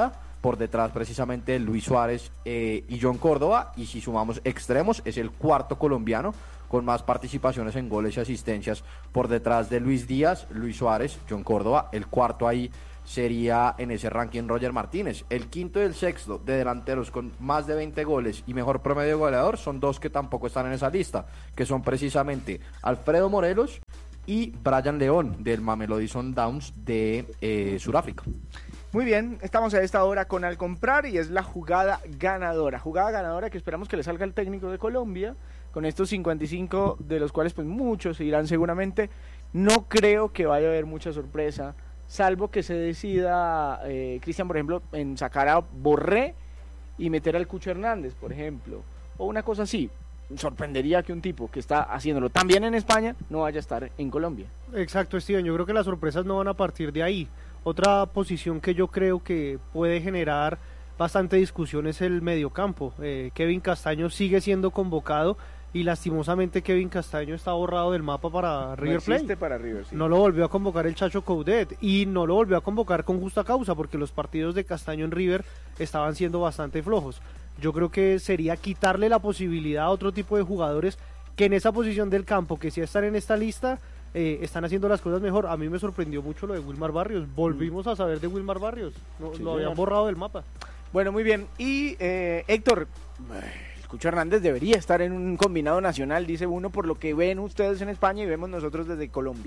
por detrás precisamente de Luis Suárez eh, y John Córdoba, y si sumamos extremos es el cuarto colombiano con más participaciones en goles y asistencias por detrás de Luis Díaz, Luis Suárez, John Córdoba. El cuarto ahí sería en ese ranking Roger Martínez. El quinto y el sexto de delanteros con más de veinte goles y mejor promedio de goleador son dos que tampoco están en esa lista, que son precisamente Alfredo Morelos y Brian León del Mamelodi Sundowns de eh, Sudáfrica. Muy bien, estamos a esta hora con Al Comprar y es la jugada ganadora. Jugada ganadora que esperamos que le salga al técnico de Colombia con estos cincuenta y cinco, de los cuales pues muchos se irán seguramente. No creo que vaya a haber mucha sorpresa, salvo que se decida, eh, Cristian, por ejemplo, en sacar a Borré y meter al Cucho Hernández, por ejemplo, o una cosa así. Sorprendería que un tipo que está haciéndolo tan bien en España no vaya a estar en Colombia. Exacto, Steven, yo creo que las sorpresas no van a partir de ahí. Otra posición que yo creo que puede generar bastante discusión es el mediocampo. Eh, Kevin Castaño sigue siendo convocado y lastimosamente Kevin Castaño está borrado del mapa para River no existe Plate. para River, sí. No lo volvió a convocar el Chacho Coudet y no lo volvió a convocar con justa causa porque los partidos de Castaño en River estaban siendo bastante flojos. Yo creo que sería quitarle la posibilidad a otro tipo de jugadores que en esa posición del campo, que sí están en esta lista, eh, están haciendo las cosas mejor. A mí me sorprendió mucho lo de Wilmar Barrios. Volvimos a saber de Wilmar Barrios. No, Sí, lo habían señor. borrado del mapa. Bueno, muy bien. Y eh, Héctor, el Cucho Hernández debería estar en un combinado nacional, dice uno, por lo que ven ustedes en España y vemos nosotros desde Colombia.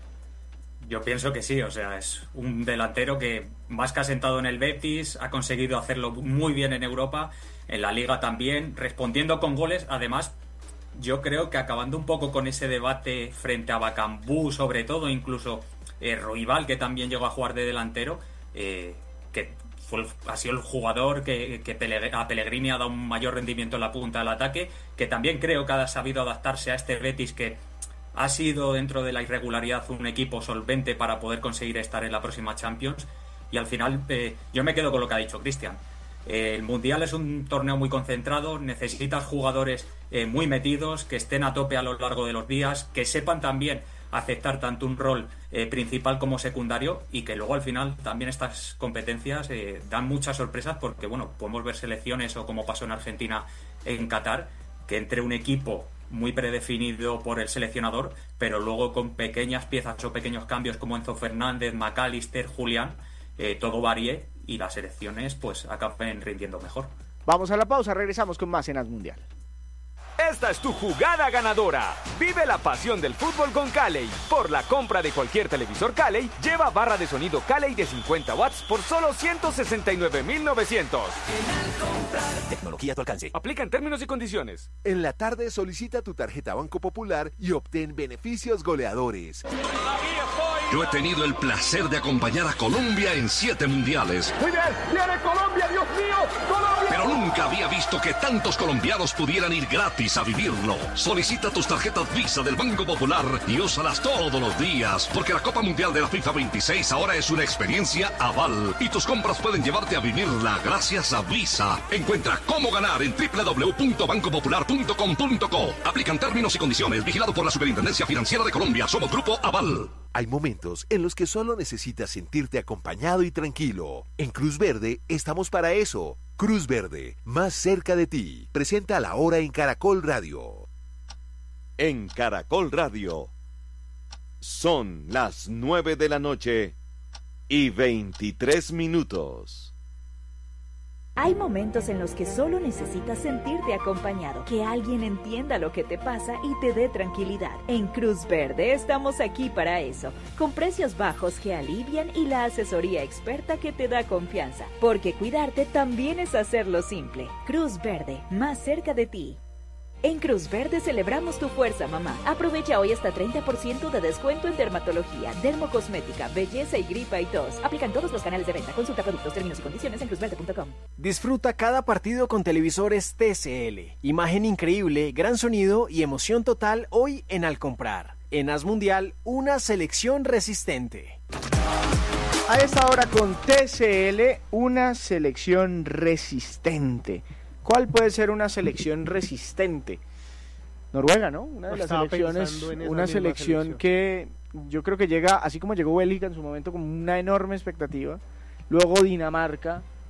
Yo pienso que sí, o sea, es un delantero que más que asentado en el Betis, ha conseguido hacerlo muy bien en Europa, en la Liga también, respondiendo con goles. Además, yo creo que acabando un poco con ese debate frente a Bacambú, sobre todo, incluso eh, Ruibal, que también llegó a jugar de delantero, eh, que fue, ha sido el jugador que, que Pele- a Pellegrini ha dado un mayor rendimiento en la punta del ataque, que también creo que ha sabido adaptarse a este Betis que ha sido dentro de la irregularidad un equipo solvente para poder conseguir estar en la próxima Champions. Y al final eh, yo me quedo con lo que ha dicho Cristian. Eh, el Mundial es un torneo muy concentrado, necesitas jugadores eh, muy metidos, que estén a tope a lo largo de los días, que sepan también aceptar tanto un rol eh, principal como secundario, y que luego al final también estas competencias eh, dan muchas sorpresas, porque bueno, podemos ver selecciones, o como pasó en Argentina en Qatar, que entre un equipo muy predefinido por el seleccionador, pero luego con pequeñas piezas o pequeños cambios como Enzo Fernández, McAllister, Julián, eh, todo varíe y las selecciones pues acaben rindiendo mejor. Vamos a la pausa, regresamos con más en As Mundial. Esta es tu jugada ganadora. Vive la pasión del fútbol con Caley. Por la compra de cualquier televisor Caley, lleva barra de sonido Caley de cincuenta watts por solo ciento sesenta y nueve mil novecientos. Tecnología a tu alcance. Aplican términos y condiciones. En la tarde solicita tu tarjeta Banco Popular y obtén beneficios goleadores. Yo he tenido el placer de acompañar a Colombia en siete mundiales. Muy bien, viene Colombia, Dios mío, Colombia. Pero nunca había visto que tantos colombianos pudieran ir gratis a vivirlo. Solicita tus tarjetas Visa del Banco Popular y úsalas todos los días, porque la Copa Mundial de la FIFA veintiséis ahora es una experiencia aval y tus compras pueden llevarte a vivirla gracias a Visa. Encuentra cómo ganar en doble u doble u doble u punto banco popular punto com punto co. Aplican términos y condiciones. Vigilado por la Superintendencia Financiera de Colombia. Somos Grupo Aval. Hay momentos en los que solo necesitas sentirte acompañado y tranquilo. En Cruz Verde estamos para eso. Cruz Verde, más cerca de ti. Presenta La Hora en Caracol Radio. En Caracol Radio son las nueve de la noche y veintitrés minutos. Hay momentos en los que solo necesitas sentirte acompañado, que alguien entienda lo que te pasa y te dé tranquilidad. En Cruz Verde estamos aquí para eso, con precios bajos que alivian y la asesoría experta que te da confianza, porque cuidarte también es hacerlo simple. Cruz Verde, más cerca de ti. En Cruz Verde celebramos tu fuerza, mamá. Aprovecha hoy hasta treinta por ciento de descuento en dermatología, dermocosmética, belleza y gripa y tos. Aplican todos los canales de venta. Consulta productos, términos y condiciones en cruz verde punto com. Disfruta cada partido con televisores T C L. Imagen increíble, gran sonido y emoción total hoy en Al Comprar. En As Mundial, una selección resistente. A esta hora con T C L, una selección resistente. ¿Cuál puede ser una selección resistente? Noruega, ¿no? Una de las Estaba selecciones, pensando en esa una misma selección, selección. que yo creo que llega, así como llegó Bélgica en su momento con una enorme expectativa, luego Dinamarca,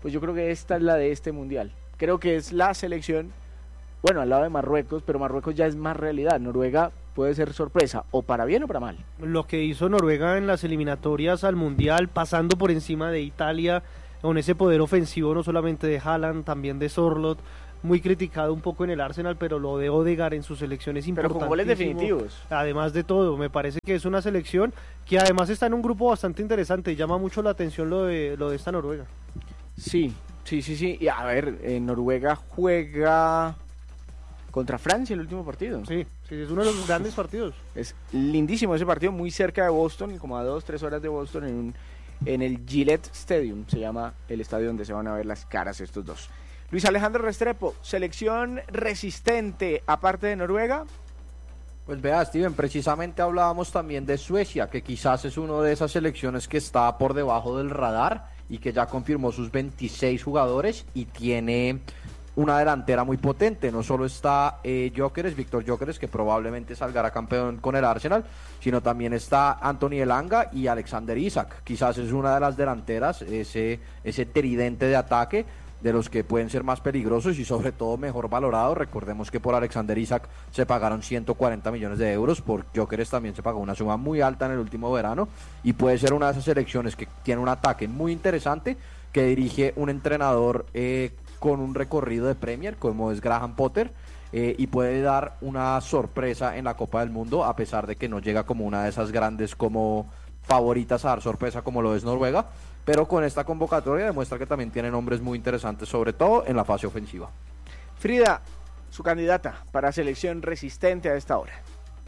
pues yo creo que esta es la de este mundial. Creo que es la selección, bueno, al lado de Marruecos, pero Marruecos ya es más realidad. Noruega puede ser sorpresa, o para bien o para mal. Lo que hizo Noruega en las eliminatorias al mundial, pasando por encima de Italia, con ese poder ofensivo no solamente de Haaland, también de Sorloth, muy criticado un poco en el Arsenal, pero lo de Odegaard en sus selecciones importantísimo. Pero con goles definitivos. Además de todo, me parece que es una selección que además está en un grupo bastante interesante y llama mucho la atención lo de, lo de esta Noruega. Sí, sí, sí, sí. Y a ver, en Noruega juega contra Francia el último partido. Sí, sí, es uno de los grandes partidos. Es lindísimo ese partido, muy cerca de Boston, como a dos, tres horas de Boston, en, un, en el Gillette Stadium, se llama el estadio donde se van a ver las caras estos dos. Luis Alejandro Restrepo, selección resistente aparte de Noruega. Pues vea, Steven, precisamente hablábamos también de Suecia, que quizás es una de esas selecciones que está por debajo del radar y que ya confirmó sus veintiséis jugadores y tiene una delantera muy potente. No solo está eh, Gyökeres, Víctor Gyökeres, que probablemente saldrá campeón con el Arsenal, sino también está Anthony Elanga y Alexander Isak. Quizás es una de las delanteras, ese, ese tridente de ataque, de los que pueden ser más peligrosos y sobre todo mejor valorados. Recordemos que por Alexander Isak se pagaron ciento cuarenta millones de euros, por Gyökeres también se pagó una suma muy alta en el último verano, y puede ser una de esas selecciones que tiene un ataque muy interesante, que dirige un entrenador eh, con un recorrido de Premier como es Graham Potter, eh, y puede dar una sorpresa en la Copa del Mundo, a pesar de que no llega como una de esas grandes como favoritas a dar sorpresa como lo es Noruega, pero con esta convocatoria demuestra que también tiene nombres muy interesantes, sobre todo en la fase ofensiva. Frida, su candidata para selección resistente a esta hora.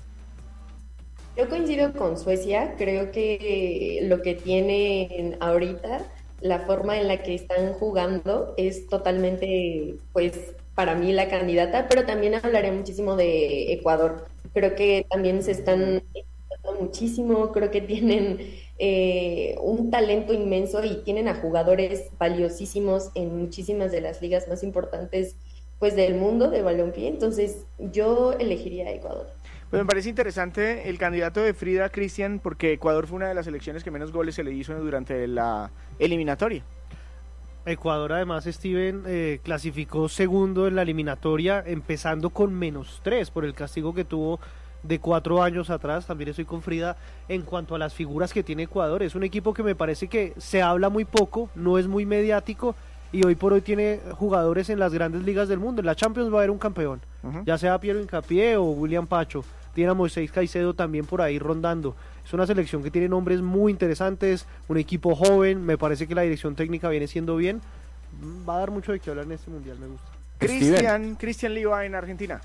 Yo coincido con Suecia, creo que lo que tienen ahorita, la forma en la que están jugando es totalmente, pues, para mí la candidata, pero también hablaré muchísimo de Ecuador. Creo que también se están muchísimo, creo que tienen eh, un talento inmenso y tienen a jugadores valiosísimos en muchísimas de las ligas más importantes, pues, del mundo de balompié. Entonces yo elegiría a Ecuador. Pues me parece interesante el candidato de Frida, Cristian, porque Ecuador fue una de las selecciones que menos goles se le hizo durante la eliminatoria. Ecuador, además, Steven, eh, clasificó segundo en la eliminatoria, empezando con menos tres por el castigo que tuvo de cuatro años atrás. También estoy con Frida en cuanto a las figuras que tiene Ecuador. Es un equipo que me parece que se habla muy poco, no es muy mediático, y hoy por hoy tiene jugadores en las grandes ligas del mundo. En la Champions va a haber un campeón, uh-huh. ya sea Piero Hincapié o William Pacho. Tiene a Moisés Caicedo también por ahí rondando. Es una selección que tiene nombres muy interesantes, un equipo joven, me parece que la dirección técnica viene siendo bien. Va a dar mucho de qué hablar en este mundial, me gusta. Cristian, Cristian Liva en Argentina.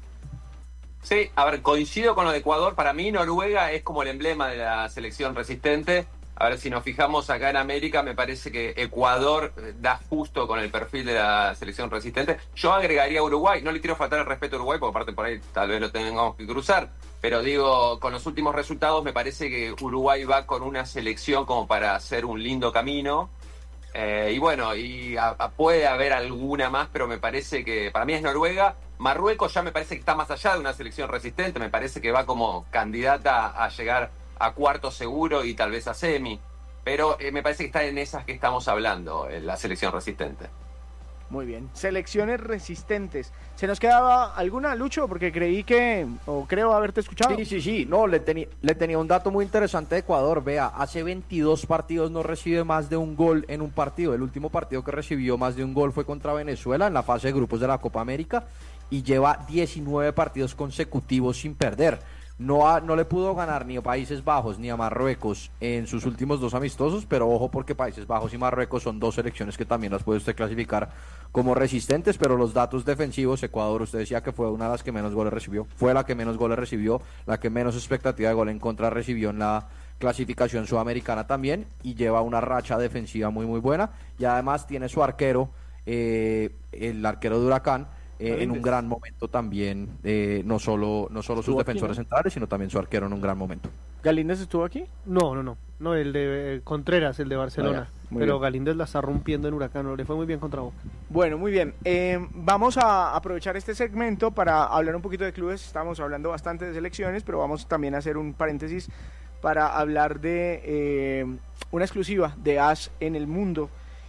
Sí, a ver, coincido con lo de Ecuador. Para mí Noruega es como el emblema de la selección resistente. A ver, si nos fijamos acá en América, me parece que Ecuador da justo con el perfil de la selección resistente. Yo agregaría a Uruguay. No le quiero faltar el respeto a Uruguay, porque aparte por ahí tal vez lo tengamos que cruzar. Pero digo, con los últimos resultados me parece que Uruguay va con una selección como para hacer un lindo camino. Eh, y bueno, y a, a puede haber alguna más, pero me parece que para mí es Noruega. Marruecos ya me parece que está más allá de una selección resistente. Me parece que va como candidata a llegar a cuarto seguro y tal vez a semi, pero eh, me parece que está en esas que estamos hablando, en la selección resistente. Muy bien, selecciones resistentes. ¿Se nos quedaba alguna, Lucho? Porque creí que, o creo haberte escuchado. Sí, sí, sí, no, le, teni le tenía un dato muy interesante de Ecuador. Vea, hace veintidós partidos no recibe más de un gol en un partido. El último partido que recibió más de un gol fue contra Venezuela en la fase de grupos de la Copa América, y lleva diecinueve partidos consecutivos sin perder. No, ha, no le pudo ganar ni a Países Bajos ni a Marruecos en sus últimos dos amistosos, pero ojo, porque Países Bajos y Marruecos son dos selecciones que también las puede usted clasificar como resistentes. Pero los datos defensivos, Ecuador, usted decía que fue una de las que menos goles recibió, fue la que menos goles recibió, la que menos expectativa de gol en contra recibió en la clasificación sudamericana también, y lleva una racha defensiva muy muy buena, y además tiene su arquero, eh, el arquero de Huracán, Eh, en un gran momento también, eh, no solo no solo sus defensores aquí, ¿no? centrales, sino también su arquero en un gran momento. ¿Galíndez estuvo aquí? No, no, no, no, el de eh, Contreras, el de Barcelona, oh, pero bien. Galíndez la está rompiendo en Huracán, no, le fue muy bien contra Boca. Bueno, muy bien, eh, vamos a aprovechar este segmento para hablar un poquito de clubes. Estamos hablando bastante de selecciones, pero vamos también a hacer un paréntesis para hablar de eh, una exclusiva de As en el Mundo.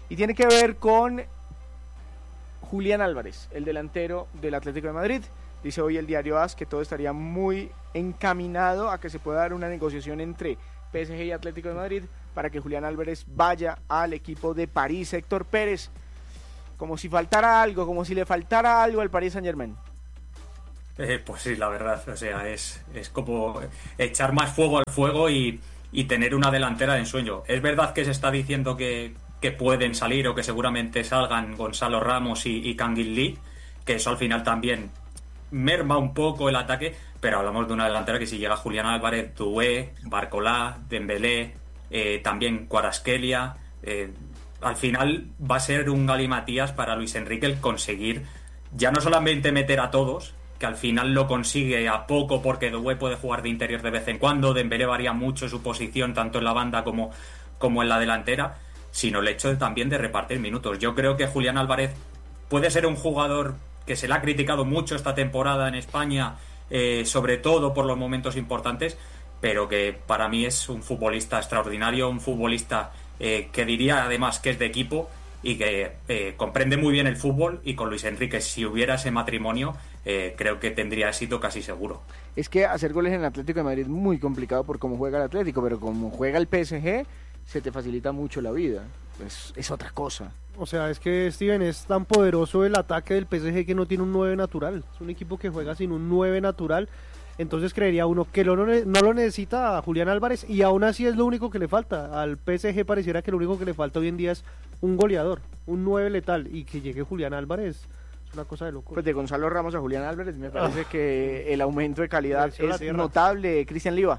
y tiene que ver con Julián Álvarez, el delantero del Atlético de Madrid. Dice hoy el diario A S que todo estaría muy encaminado a que se pueda dar una negociación entre P S G y Atlético de Madrid para que Julián Álvarez vaya al equipo de París. Héctor Pérez, como si faltara algo, como si le faltara algo al Paris Saint-Germain. Eh, pues sí, la verdad, o sea, es, es como echar más fuego al fuego y, y tener una delantera de ensueño. Es verdad que se está diciendo que, que pueden salir o que seguramente salgan Gonzalo Ramos y, y Kangin Lee, que eso al final también merma un poco el ataque, pero hablamos de una delantera que si llega Julián Álvarez, Doué, Barcolá, Dembélé, eh, también Kvaratskhelia, eh, al final va a ser un galimatías para Luis Enrique el conseguir ya no solamente meter a todos, que al final lo consigue a poco porque Doué puede jugar de interior de vez en cuando, Dembélé varía mucho su posición tanto en la banda como, como en la delantera, sino el hecho de, también de repartir minutos. Yo creo que Julián Álvarez puede ser un jugador que se le ha criticado mucho esta temporada en España, eh, sobre todo por los momentos importantes, pero que para mí es un futbolista extraordinario, un futbolista eh, que diría además que es de equipo y que eh, comprende muy bien el fútbol, y con Luis Enrique, si hubiera ese matrimonio, eh, creo que tendría éxito casi seguro. Es que hacer goles en el Atlético de Madrid es muy complicado por cómo juega el Atlético, pero como juega el P S G, se te facilita mucho la vida. Es, es otra cosa. O sea, es que Steven, es tan poderoso el ataque del P S G que no tiene un nueve natural. Es un equipo que juega sin un nueve natural. Entonces creería uno que lo, no lo necesita a Julián Álvarez, y aún así es lo único que le falta. Al P S G pareciera que lo único que le falta hoy en día es un goleador, un nueve letal, y que llegue Julián Álvarez es una cosa de loco. Pues de Gonzalo Ramos a Julián Álvarez me parece ah. que el aumento de calidad es notable. Cristian Liva.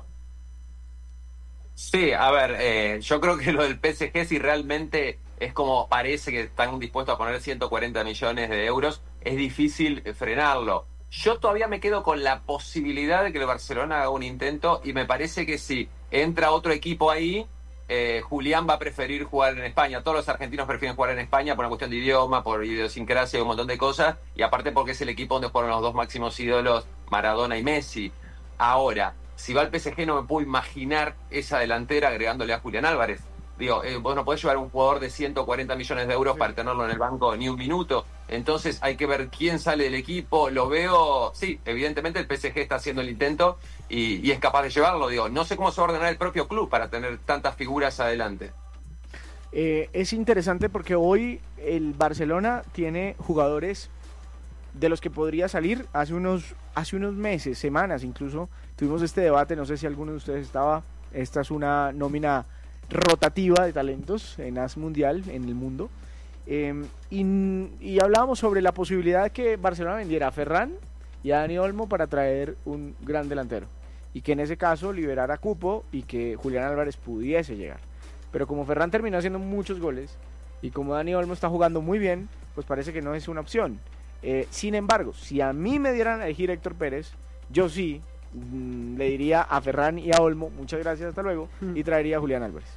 Sí, a ver, eh, yo creo que lo del P S G, si realmente es como parece que están dispuestos a poner ciento cuarenta millones de euros, es difícil frenarlo. Yo todavía me quedo con la posibilidad de que el Barcelona haga un intento, y me parece que si entra otro equipo ahí, eh, Julián va a preferir jugar en España. Todos los argentinos prefieren jugar en España por una cuestión de idioma, por idiosincrasia y un montón de cosas, y aparte porque es el equipo donde juegan los dos máximos ídolos, Maradona y Messi. Ahora, si va al P S G, no me puedo imaginar esa delantera agregándole a Julián Álvarez. Digo, eh, vos no podés llevar un jugador de ciento cuarenta millones de euros sí. para tenerlo en el banco ni un minuto. Entonces hay que ver quién sale del equipo. Lo veo, sí, evidentemente el P S G está haciendo el intento y, y es capaz de llevarlo. Digo, no sé cómo se va a ordenar el propio club para tener tantas figuras adelante. Eh, es interesante porque hoy el Barcelona tiene jugadores de los que podría salir. Hace unos, hace unos meses, semanas incluso, tuvimos este debate, no sé si alguno de ustedes estaba. Esta es una nómina rotativa de talentos en A S Mundial, en el mundo, eh, y, y hablábamos sobre la posibilidad de que Barcelona vendiera a Ferran y a Dani Olmo para traer un gran delantero, y que en ese caso liberara cupo y que Julián Álvarez pudiese llegar. Pero como Ferran terminó haciendo muchos goles y como Dani Olmo está jugando muy bien, pues parece que no es una opción. Eh, sin embargo, si a mí me dieran a elegir Héctor Pérez, yo sí le diría a Ferran y a Olmo, muchas gracias, hasta luego, y traería a Julián Álvarez.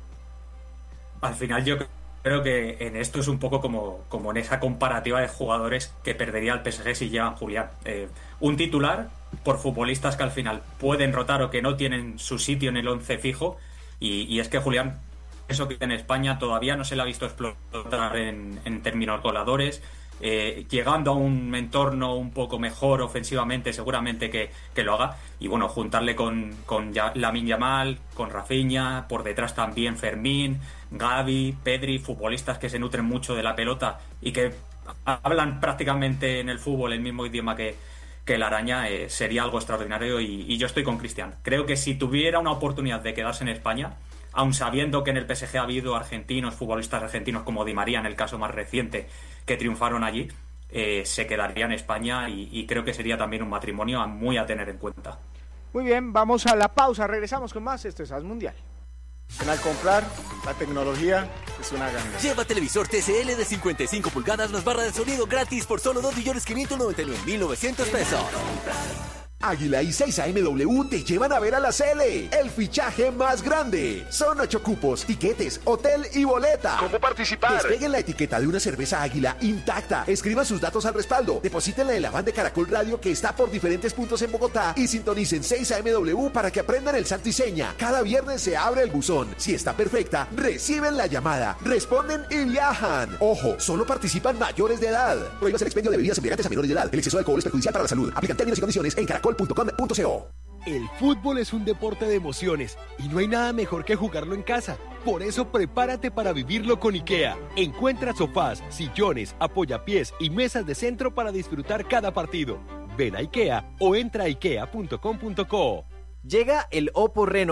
Al final yo creo que en esto es un poco como, como en esa comparativa de jugadores que perdería el P S G si llevan Julián. Eh, un titular por futbolistas que al final pueden rotar o que no tienen su sitio en el once fijo, y, y es que Julián, eso que en España todavía no se le ha visto explotar en, en términos goleadores. Eh, llegando a un entorno un poco mejor ofensivamente, seguramente que, que lo haga, y bueno, juntarle con, con Lamine Yamal, con Rafinha, por detrás también Fermín, Gavi, Pedri, futbolistas que se nutren mucho de la pelota y que hablan prácticamente en el fútbol el mismo idioma que, que la araña, eh, sería algo extraordinario, y, y yo estoy con Cristian. Creo que si tuviera una oportunidad de quedarse en España, aun sabiendo que en el P S G ha habido argentinos, futbolistas argentinos como Di María en el caso más reciente, que triunfaron allí, eh, se quedaría en España, y, y creo que sería también un matrimonio a muy a tener en cuenta. Muy bien, vamos a la pausa, regresamos con más. Esto es A S Mundial. Al comprar, la tecnología es una ganga. Lleva televisor T C L de cincuenta y cinco pulgadas más barra de sonido gratis por solo dos millones quinientos noventa y nueve mil novecientos pesos. Águila y seis A M W te llevan a ver a la Cele, el fichaje más grande. Son ocho cupos, tiquetes, hotel y boleta. ¿Cómo participar? Despeguen la etiqueta de una cerveza Águila intacta. Escriban sus datos al respaldo. Deposítenla en la van de Caracol Radio que está por diferentes puntos en Bogotá y sintonicen seis A M W para que aprendan el santo y seña. Cada viernes se abre el buzón. Si está perfecta, reciben la llamada, responden y viajan. Ojo, solo participan mayores de edad. Prohíbas el expendio de bebidas embriagantes a menores de edad. El exceso de alcohol es perjudicial para la salud. Aplican términos y condiciones en caracol punto com punto co. El fútbol es un deporte de emociones y no hay nada mejor que jugarlo en casa. Por eso prepárate para vivirlo con IKEA. Encuentra sofás, sillones, apoyapiés y mesas de centro para disfrutar cada partido. Ven a IKEA o entra a ikea punto com punto co. Llega el Oppo Reno